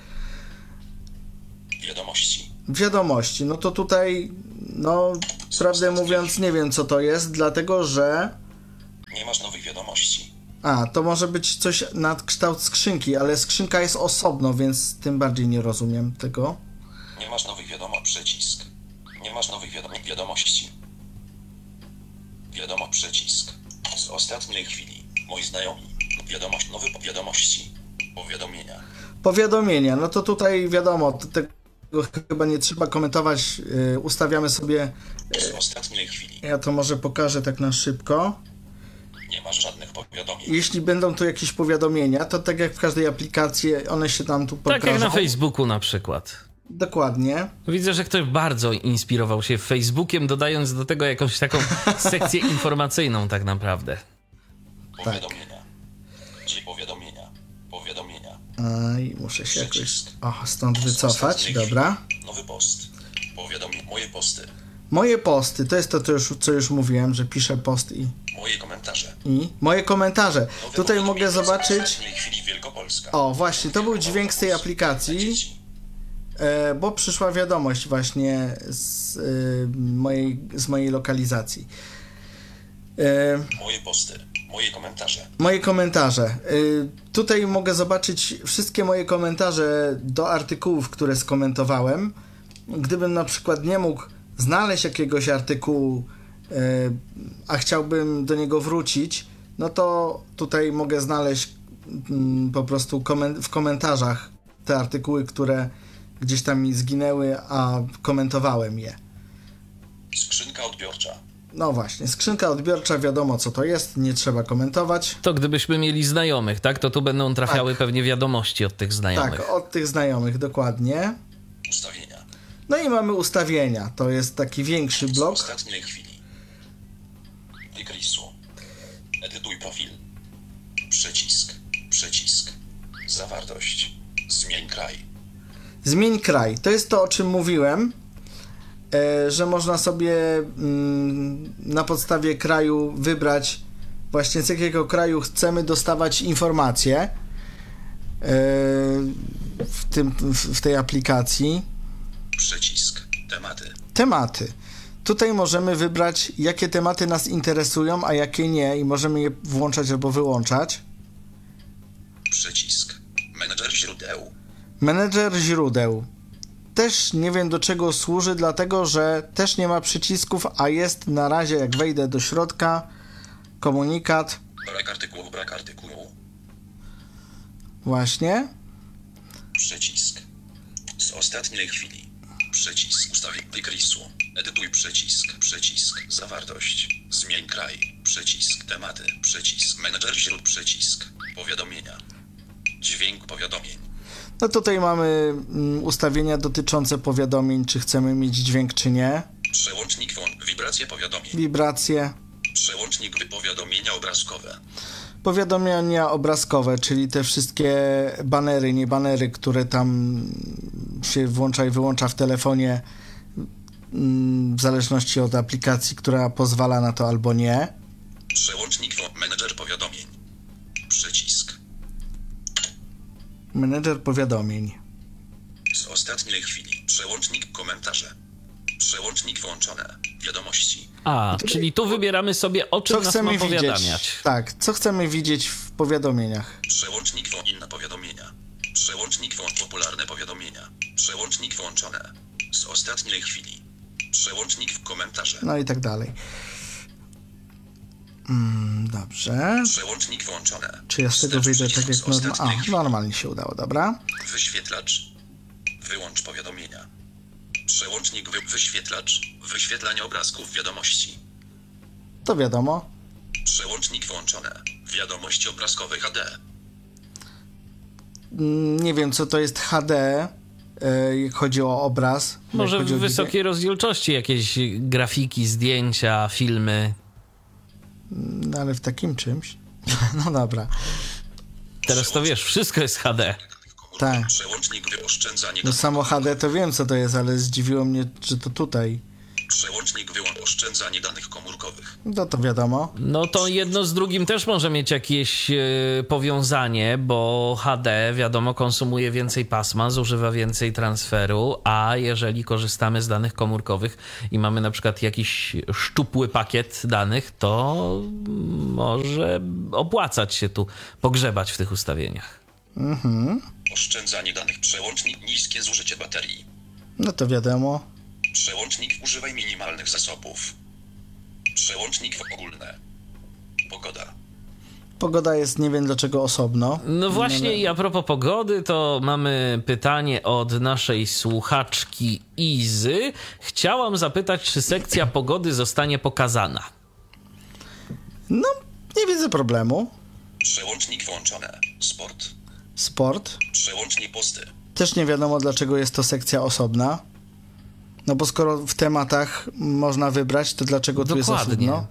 Wiadomości. Wiadomości. No to tutaj, no, prawdę mówiąc, nie wiem, co to jest, dlatego że... Nie masz nowych wiadomości. A, to może być coś na kształt skrzynki, ale skrzynka jest osobno, więc tym bardziej nie rozumiem tego. Nie masz nowych wiadomo przycisk. Nie masz nowych wiadomo wiadomości. Wiadomo przycisk. Z ostatniej chwili. Moi znajomi. Wiadomość nowy wiadomości. Powiadomienia. Powiadomienia, no to tutaj wiadomo, to tego chyba nie trzeba komentować, yy, ustawiamy sobie... Z ostatniej chwili. Ja to może pokażę tak na szybko. Nie masz żadnych powiadomień. Jeśli będą tu jakieś powiadomienia, to tak jak w każdej aplikacji, one się tam tu pokażą. Tak jak na Facebooku na przykład. Dokładnie. Widzę, że ktoś bardzo inspirował się Facebookiem, dodając do tego jakąś taką sekcję informacyjną tak naprawdę. Powiadomienia. Gdzie powiadomienia? Powiadomienia. Aj, muszę się jakoś... Przycisk. O, stąd Z wycofać, ostatniej dobra. chwili. Nowy post. Powiadomienia. Moje posty. Moje posty, to jest to, co już, co już mówiłem, że piszę post i... Moje komentarze. I moje komentarze. Nowe Tutaj mogę powiadomienia. Z zobaczyć... ostatniej chwili Wielkopolska. O, właśnie, to był dźwięk z tej Dla aplikacji, dzieci. e, bo przyszła wiadomość właśnie z, e, mojej, z mojej lokalizacji. E, Moje posty. Moje komentarze. moje komentarze. E, tutaj mogę zobaczyć wszystkie moje komentarze do artykułów, które skomentowałem. Gdybym na przykład nie mógł znaleźć jakiegoś artykułu, e, a chciałbym do niego wrócić, no to tutaj mogę znaleźć mm, po prostu komen- w komentarzach te artykuły, które gdzieś tam mi zginęły, a komentowałem je. Skrzynka odbiorcza. No właśnie, skrzynka odbiorcza, wiadomo co to jest, nie trzeba komentować. To gdybyśmy mieli znajomych, tak? To tu będą trafiały Tak. pewnie wiadomości od tych znajomych. Tak, od tych znajomych, dokładnie. Ustawienia. No i mamy ustawienia, to jest taki większy Z blok. ostatniej chwili. Wykrysu. Edytuj profil. Przycisk. Przycisk. Zawartość. Zmień kraj. Zmień kraj. To jest to, o czym mówiłem, e, że można sobie mm, na podstawie kraju wybrać właśnie z jakiego kraju chcemy dostawać informacje e, w, tym, w, w tej aplikacji. Przycisk. Tematy. Tematy. Tutaj możemy wybrać, jakie tematy nas interesują, a jakie nie, i możemy je włączać albo wyłączać. Przycisk. Menedżer źródeł. Menedżer źródeł. Też nie wiem, do czego służy, dlatego że też nie ma przycisków, a jest na razie, jak wejdę do środka, komunikat. Brak artykułu. Brak artykułu. Właśnie. Przycisk. Z ostatniej chwili. Przycisk. Ustawień. Wykrysu. Edytuj przycisk. Przycisk. Zawartość. Zmień kraj. Przycisk. Tematy. Przycisk. Menedżer źródeł. Przycisk. Powiadomienia. Dźwięk powiadomień. No tutaj mamy mm, ustawienia dotyczące powiadomień, czy chcemy mieć dźwięk, czy nie. Przełącznik włą- wibracje powiadomień. Wibracje. Przełącznik powiadomienia obrazkowe. Powiadomienia obrazkowe, czyli te wszystkie banery, nie banery, które tam się włącza i wyłącza w telefonie, mm, w zależności od aplikacji, która pozwala na to albo nie. Przełącznik włą- menedżer powiadomień. Przycisk. Menedżer powiadomień. Z ostatniej chwili. Przełącznik komentarze. Przełącznik włączone. Wiadomości. A, czyli tu wybieramy sobie, o czym Co nas chcemy ma widzieć? powiadamiać. Tak, co chcemy widzieć w powiadomieniach. Przełącznik włą- inne powiadomienia. Przełącznik włą- popularne powiadomienia. Przełącznik włączone. Z ostatniej chwili. Przełącznik w komentarze. No i tak dalej. Mm, dobrze. Przełącznik włączone. Czy ja z tego Wstecz wyjdę tak przycisku jak z norma... ostatniej A, chwili. normalnie się udało, dobra. Wyświetlacz. Wyłącz powiadomienia. Przełącznik wy- wyświetlacz. Wyświetlanie obrazków wiadomości. To wiadomo. Przełącznik włączone. Wiadomości obrazkowe H D. Mm, Nie wiem, co to jest H D, e, jak chodzi o obraz. jak Może chodzi o w wysokiej rozdzielczości jakieś grafiki, zdjęcia, filmy. dźwięk. No ale w takim czymś. No dobra. Teraz to wiesz, wszystko jest H D. Tak. Przełącznik wyoszczędzanie. No samo H D to wiem, co to jest, ale zdziwiło mnie, że to tutaj. Przełącznik wyłącz Oszczędzanie danych komórkowych. No to wiadomo. No to jedno z drugim też może mieć jakieś e, powiązanie, bo H D, wiadomo, konsumuje więcej pasma, zużywa więcej transferu, a jeżeli korzystamy z danych komórkowych i mamy na przykład jakiś szczupły pakiet danych, to może opłacać się tu pogrzebać w tych ustawieniach. Mhm. Oszczędzanie danych. Przełącznik niskie zużycie baterii. No to wiadomo. Przełącznik używaj minimalnych zasobów. Przełącznik ogólne. Pogoda. Pogoda jest nie wiem dlaczego osobno. No właśnie i a propos pogody, to mamy pytanie od naszej słuchaczki Izy. Chciałam zapytać, czy sekcja pogody zostanie pokazana? No, nie widzę problemu. Przełącznik włączone. Sport. Sport. Przełącznik posty. Też nie wiadomo dlaczego jest to sekcja osobna. No bo skoro w tematach można wybrać, to dlaczego tu jest Dokładnie. osobno?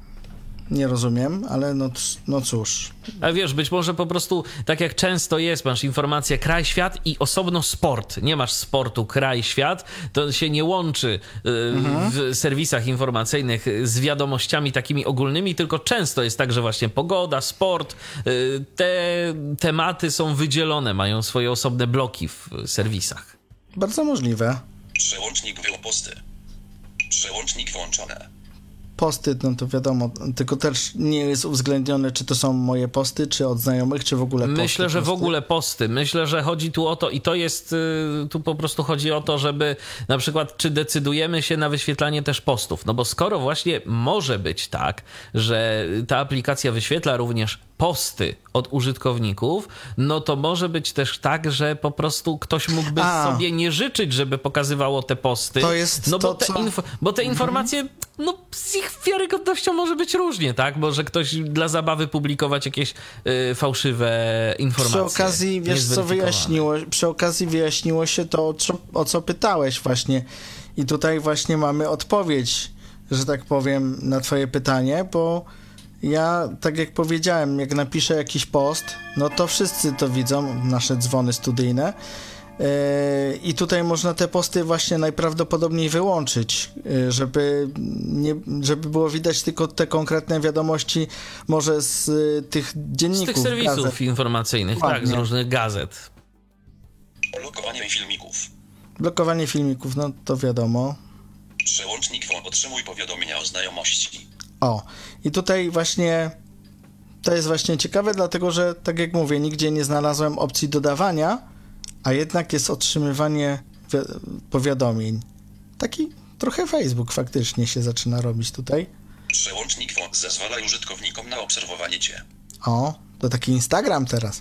Nie rozumiem, ale no, c- no cóż. A wiesz, być może po prostu, tak jak często jest, masz informację kraj, świat i osobno sport. Nie masz sportu kraj, świat, to się nie łączy y, Mhm. w serwisach informacyjnych z wiadomościami takimi ogólnymi, tylko często jest tak, że właśnie pogoda, sport, y, te tematy są wydzielone, mają swoje osobne bloki w serwisach. Bardzo możliwe. Przełącznik wyjął posty. Przełącznik włączone. Posty, no to wiadomo, tylko też nie jest uwzględnione, czy to są moje posty, czy od znajomych, czy w ogóle posty. Myślę, że w posty. ogóle posty. Myślę, że chodzi tu o to i to jest, y, tu po prostu chodzi o to, żeby na przykład, czy decydujemy się na wyświetlanie też postów. No bo skoro właśnie może być tak, że ta aplikacja wyświetla również posty od użytkowników, no to może być też tak, że po prostu ktoś mógłby A. sobie nie życzyć, żeby pokazywało te posty. To jest no bo to, te, co- info, bo te informacje, no z ich wiarygodnością może być różnie, tak? Może ktoś dla zabawy publikować jakieś y, fałszywe informacje. Przy okazji, wiesz co niezweryfikowane. wyjaśniło, przy okazji wyjaśniło się to, o co, o co pytałeś właśnie. I tutaj właśnie mamy odpowiedź, że tak powiem, na twoje pytanie, bo ja, tak jak powiedziałem, jak napiszę jakiś post, no to wszyscy to widzą, nasze dzwony studyjne. Yy, I tutaj można te posty właśnie najprawdopodobniej wyłączyć, yy, żeby, nie, żeby było widać tylko te konkretne wiadomości może z y, tych Z dzienników. tych serwisów gazet. informacyjnych, tak, z Dokładnie. różnych gazet. Blokowanie filmików. Blokowanie filmików, no to wiadomo. Przełącznik włą- otrzymuj powiadomienia o znajomości. O, i tutaj właśnie to jest właśnie ciekawe, dlatego że, tak jak mówię, nigdzie nie znalazłem opcji dodawania, a jednak jest otrzymywanie wi- powiadomień. Taki trochę Facebook faktycznie się zaczyna robić tutaj. Przełącznik włą- zezwalaj użytkownikom na obserwowanie cię. O, to taki Instagram teraz.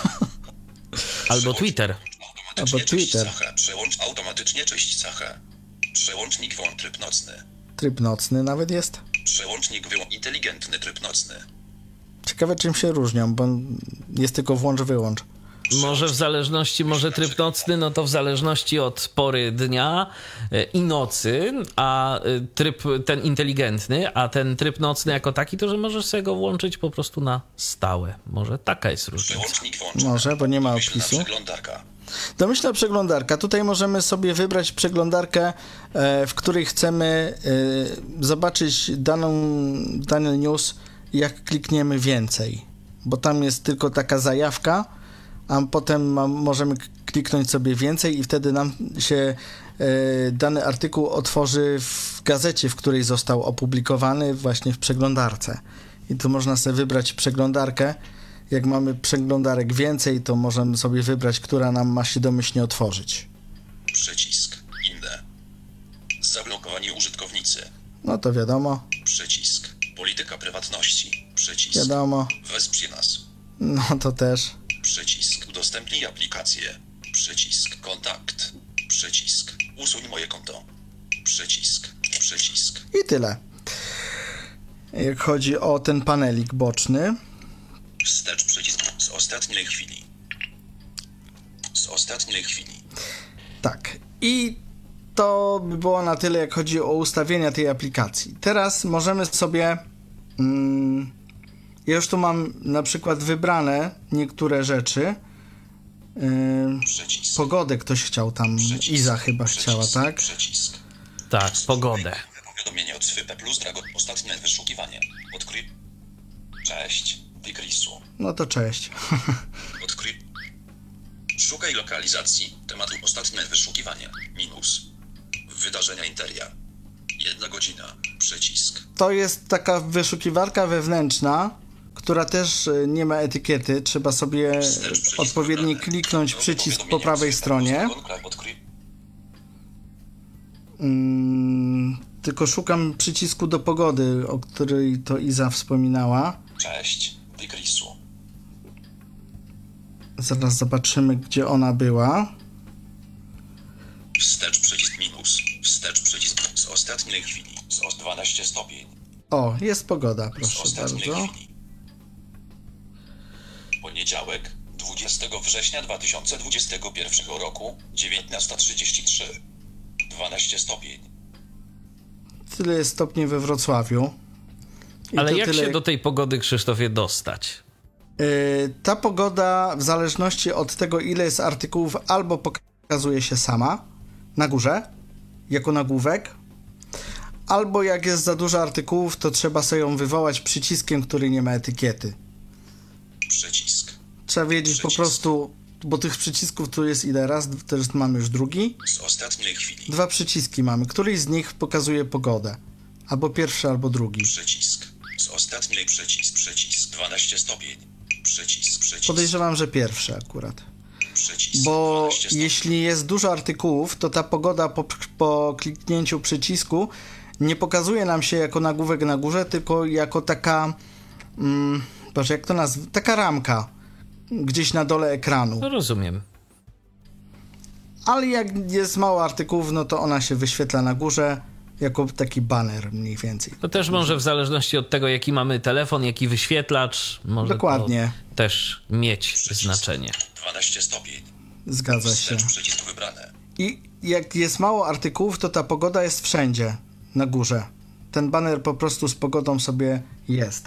Albo Twitter. Automatycznie Albo czyść Twitter. cechę. Przełącz automatycznie czyść cechę. Przełącznik włącz tryb nocny. Tryb nocny nawet jest. Przełącznik wyłącz inteligentny tryb nocny. Ciekawe czym się różnią, bo jest tylko włącz-wyłącz. Może w zależności, może tryb nocny, no to w zależności od pory dnia e, i nocy, a e, tryb ten inteligentny, a ten tryb nocny jako taki, to że możesz sobie go włączyć po prostu na stałe. Może taka jest różnica. Przełącznik włączony. Może, bo nie ma Domyślna opisu. przeglądarka. Domyślna przeglądarka. Tutaj możemy sobie wybrać przeglądarkę, e, w której chcemy e, zobaczyć daną, dany news, jak klikniemy więcej. Bo tam jest tylko taka zajawka, a potem ma, możemy k- kliknąć sobie więcej i wtedy nam się e, dany artykuł otworzy w gazecie, w której został opublikowany właśnie w przeglądarce. I tu można sobie wybrać przeglądarkę. Jak mamy przeglądarek więcej, to możemy sobie wybrać, która nam ma się domyślnie otworzyć. Przycisk. Inne. Zablokowanie użytkownicy. No to wiadomo, Przycisk. Polityka prywatności. Przycisk. wiadomo. Wesprze nas. No to też. Przycisk. Udostępnij aplikację. Przycisk. Kontakt. Przycisk. Usuń moje konto. Przycisk. Przycisk. I tyle. Jak chodzi o ten panelik boczny. Wstecz przycisk. Z ostatniej chwili. Z ostatniej chwili. Tak. I to by było na tyle, jak chodzi o ustawienia tej aplikacji. Teraz możemy sobie... Mm, ja już tu mam na przykład wybrane niektóre rzeczy. Yy, Przycisk. pogodę ktoś chciał tam, Przycisk. Iza chyba Przycisk. chciała, tak? Przycisk. Tak, pogodę. Powiadomienie od Swype plus Dragon. Ostatnie wyszukiwanie. Odkryj. Cześć. Dikrisu. No to cześć. Odkryj. Szukaj lokalizacji. Tematu ostatnie wyszukiwanie. Minus. Wydarzenia Interia. Jedna godzina. Przycisk. To jest taka wyszukiwarka wewnętrzna, która też y, nie ma etykiety. Trzeba sobie odpowiednio kliknąć przycisk po prawej stronie. Odkryj. Mm, tylko szukam przycisku do pogody, o której to Iza wspominała. Cześć. Dikrisu. Zaraz zobaczymy, gdzie ona była. Wstecz przycisk minus. Wstecz przycisk z ostatniej chwili. Z os dwanaście stopień. O, jest pogoda, Z proszę ostatniej bardzo. chwili. Poniedziałek, dwudziestego września dwa tysiące dwudziestego pierwszego roku, dziewiętnasta trzydzieści trzy. dwanaście stopień. Tyle jest stopni we Wrocławiu. I Ale to jak tyle... się do tej pogody, Krzysztofie, dostać? Yy, ta pogoda, w zależności od tego, ile jest artykułów, albo pokazuje się sama na górze, jako nagłówek, albo jak jest za dużo artykułów, to trzeba sobie ją wywołać przyciskiem, który nie ma etykiety. Przycisk. Trzeba wiedzieć Przycisk. po prostu, bo tych przycisków tu jest ile raz, teraz mamy już drugi. Z ostatniej chwili. Dwa przyciski mamy, któryś z nich pokazuje pogodę. Albo pierwszy, albo drugi. Przycisk. Z ostatniej przycisk. Przycisk. dwanaście stopień. Przycisk. Przycisk. Podejrzewam, że pierwszy akurat. Przycisk. Bo dwanaście stopień. jeśli jest dużo artykułów, to ta pogoda po, po kliknięciu przycisku nie pokazuje nam się jako nagłówek na górze, tylko jako taka, mm, Boże, jak to nazwać, taka ramka gdzieś na dole ekranu. No rozumiem. Ale jak jest mało artykułów, no to ona się wyświetla na górze jako taki baner mniej więcej. To też może w zależności od tego, jaki mamy telefon, jaki wyświetlacz, może Dokładnie. to też mieć Przycisk. znaczenie. dwanaście stopień. Zgadza się. Wstecz przycisk wybrane. I jak jest mało artykułów, to ta pogoda jest wszędzie na górze. Ten baner po prostu z pogodą sobie jest.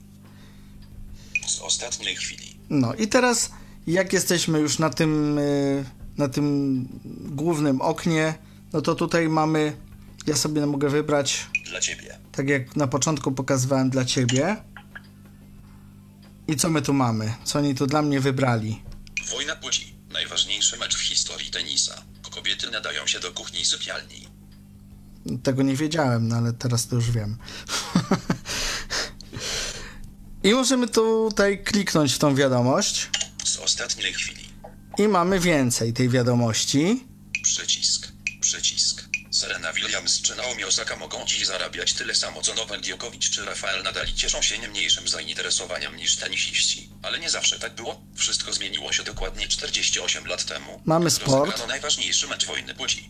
Z ostatniej chwili. No i teraz, jak jesteśmy już na tym, y, na tym głównym oknie, no to tutaj mamy, ja sobie mogę wybrać, Dla ciebie. tak jak na początku pokazywałem, dla ciebie. I co my tu mamy? Co oni tu dla mnie wybrali? Wojna płci. Najważniejszy mecz w historii tenisa. Kobiety nadają się do kuchni i sypialni. Tego nie wiedziałem, no ale teraz to już wiem. I możemy tutaj kliknąć w tą wiadomość. Z ostatniej chwili. I mamy więcej tej wiadomości. Przycisk. Przycisk. Serena Williams czy Naomi Osaka mogą dziś zarabiać tyle samo co Nowak Djokovic czy Rafael Nadal i cieszą się nie mniejszym zainteresowaniem niż tenisiści. Ale nie zawsze tak było. Wszystko zmieniło się dokładnie czterdzieści osiem lat temu. Mamy gdy sport. rozegrano najważniejszy mecz wojny płci.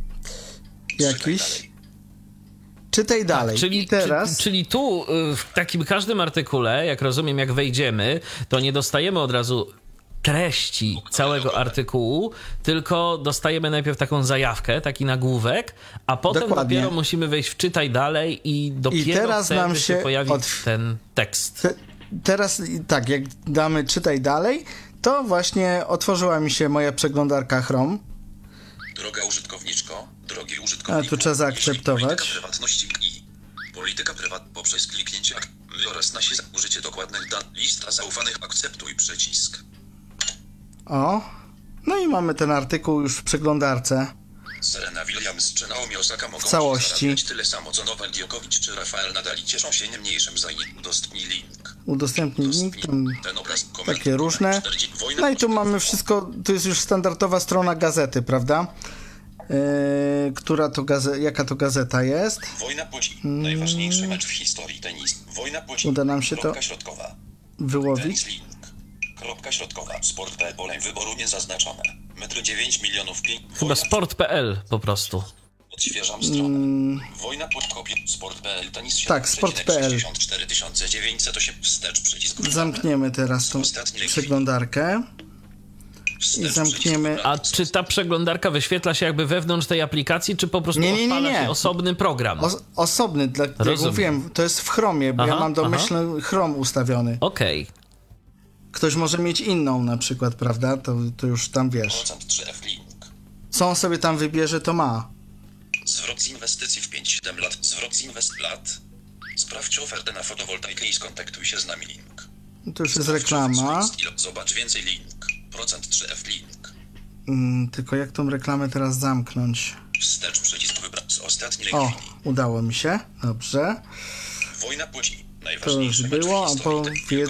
Jakiś. Czytaj dalej. Czytaj dalej. Czyli, I teraz... czy, czyli tu y, w takim każdym artykule, jak rozumiem, jak wejdziemy, to nie dostajemy od razu treści całego artykułu, tylko dostajemy najpierw taką zajawkę, taki nagłówek, a potem Dokładnie. dopiero musimy wejść w czytaj dalej i dopiero teraz wtedy nam się się pojawi otw- ten tekst. Te, teraz tak, jak damy czytaj dalej, to właśnie otworzyła mi się moja przeglądarka Chrome. Droga użytkowniczko, drogi użytkowniku, A, tu trzeba zaakceptować. jeśli polityka prywatności i polityka prywat poprzez kliknięcie ak- oraz nasi użycie dokładnych dat, lista zaufanych, akceptuj przycisk. O, no i mamy ten artykuł już w przeglądarce. Serena Williams czy Naomi Osaka mogą całości. zarabiać tyle samo co Nowak Djokovic czy Rafael Nadal i cieszą się nie mniejszym zajęciem. Udostępnij link. Udostępnij link, tam Ten obraz, koment, takie różne. czterdzieści Wojna No i tu płci. mamy wszystko, to jest już standardowa strona gazety, prawda? Yy, która to gaze- jaka to gazeta jest? Wojna płci. Najważniejszy mecz w historii tenis. Wojna płci. Uda nam się to Kropka środkowa. wyłowić. Tenis link. Kropka środkowa. Sport kropka p l. Polem wyboru niezaznaczone. Metr dziewięć milionów pięć. Chyba sport kropka p l po prostu. Odświeżam stronę. Wojna pod kopię. sport kropka p l. Tenis Mm. Tak, sport kropka p l. sześćdziesiąt cztery tysiące dziewięćset osiem. Wstecz przycisk. Zamkniemy teraz tą przeglądarkę i zamkniemy. A czy ta przeglądarka wyświetla się jakby wewnątrz tej aplikacji, czy po prostu Nie, nie, nie, odpala nie. się osobny program? Os- osobny, dla, jak Rozumiem. mówiłem, to jest w Chromie, bo Aha, ja mam domyślny Chrome ustawiony. Okej. Ktoś może mieć inną na przykład, prawda? To, to już tam wiesz. Procent trzy F link. Co on sobie tam wybierze, to ma. Zwrot z inwestycji w pięć siedem lat. Zwrot z inwest lat. Sprawdź ofertę na fotowoltaikę i skontaktuj się z nami link. To już jest reklama. Zobacz więcej link. Procent trzy F link. Mm, tylko jak tą reklamę teraz zamknąć? Wstecz przycisk wybrać z ostatniej O, chwili. udało mi się. Dobrze. Wojna płci. To już było, a po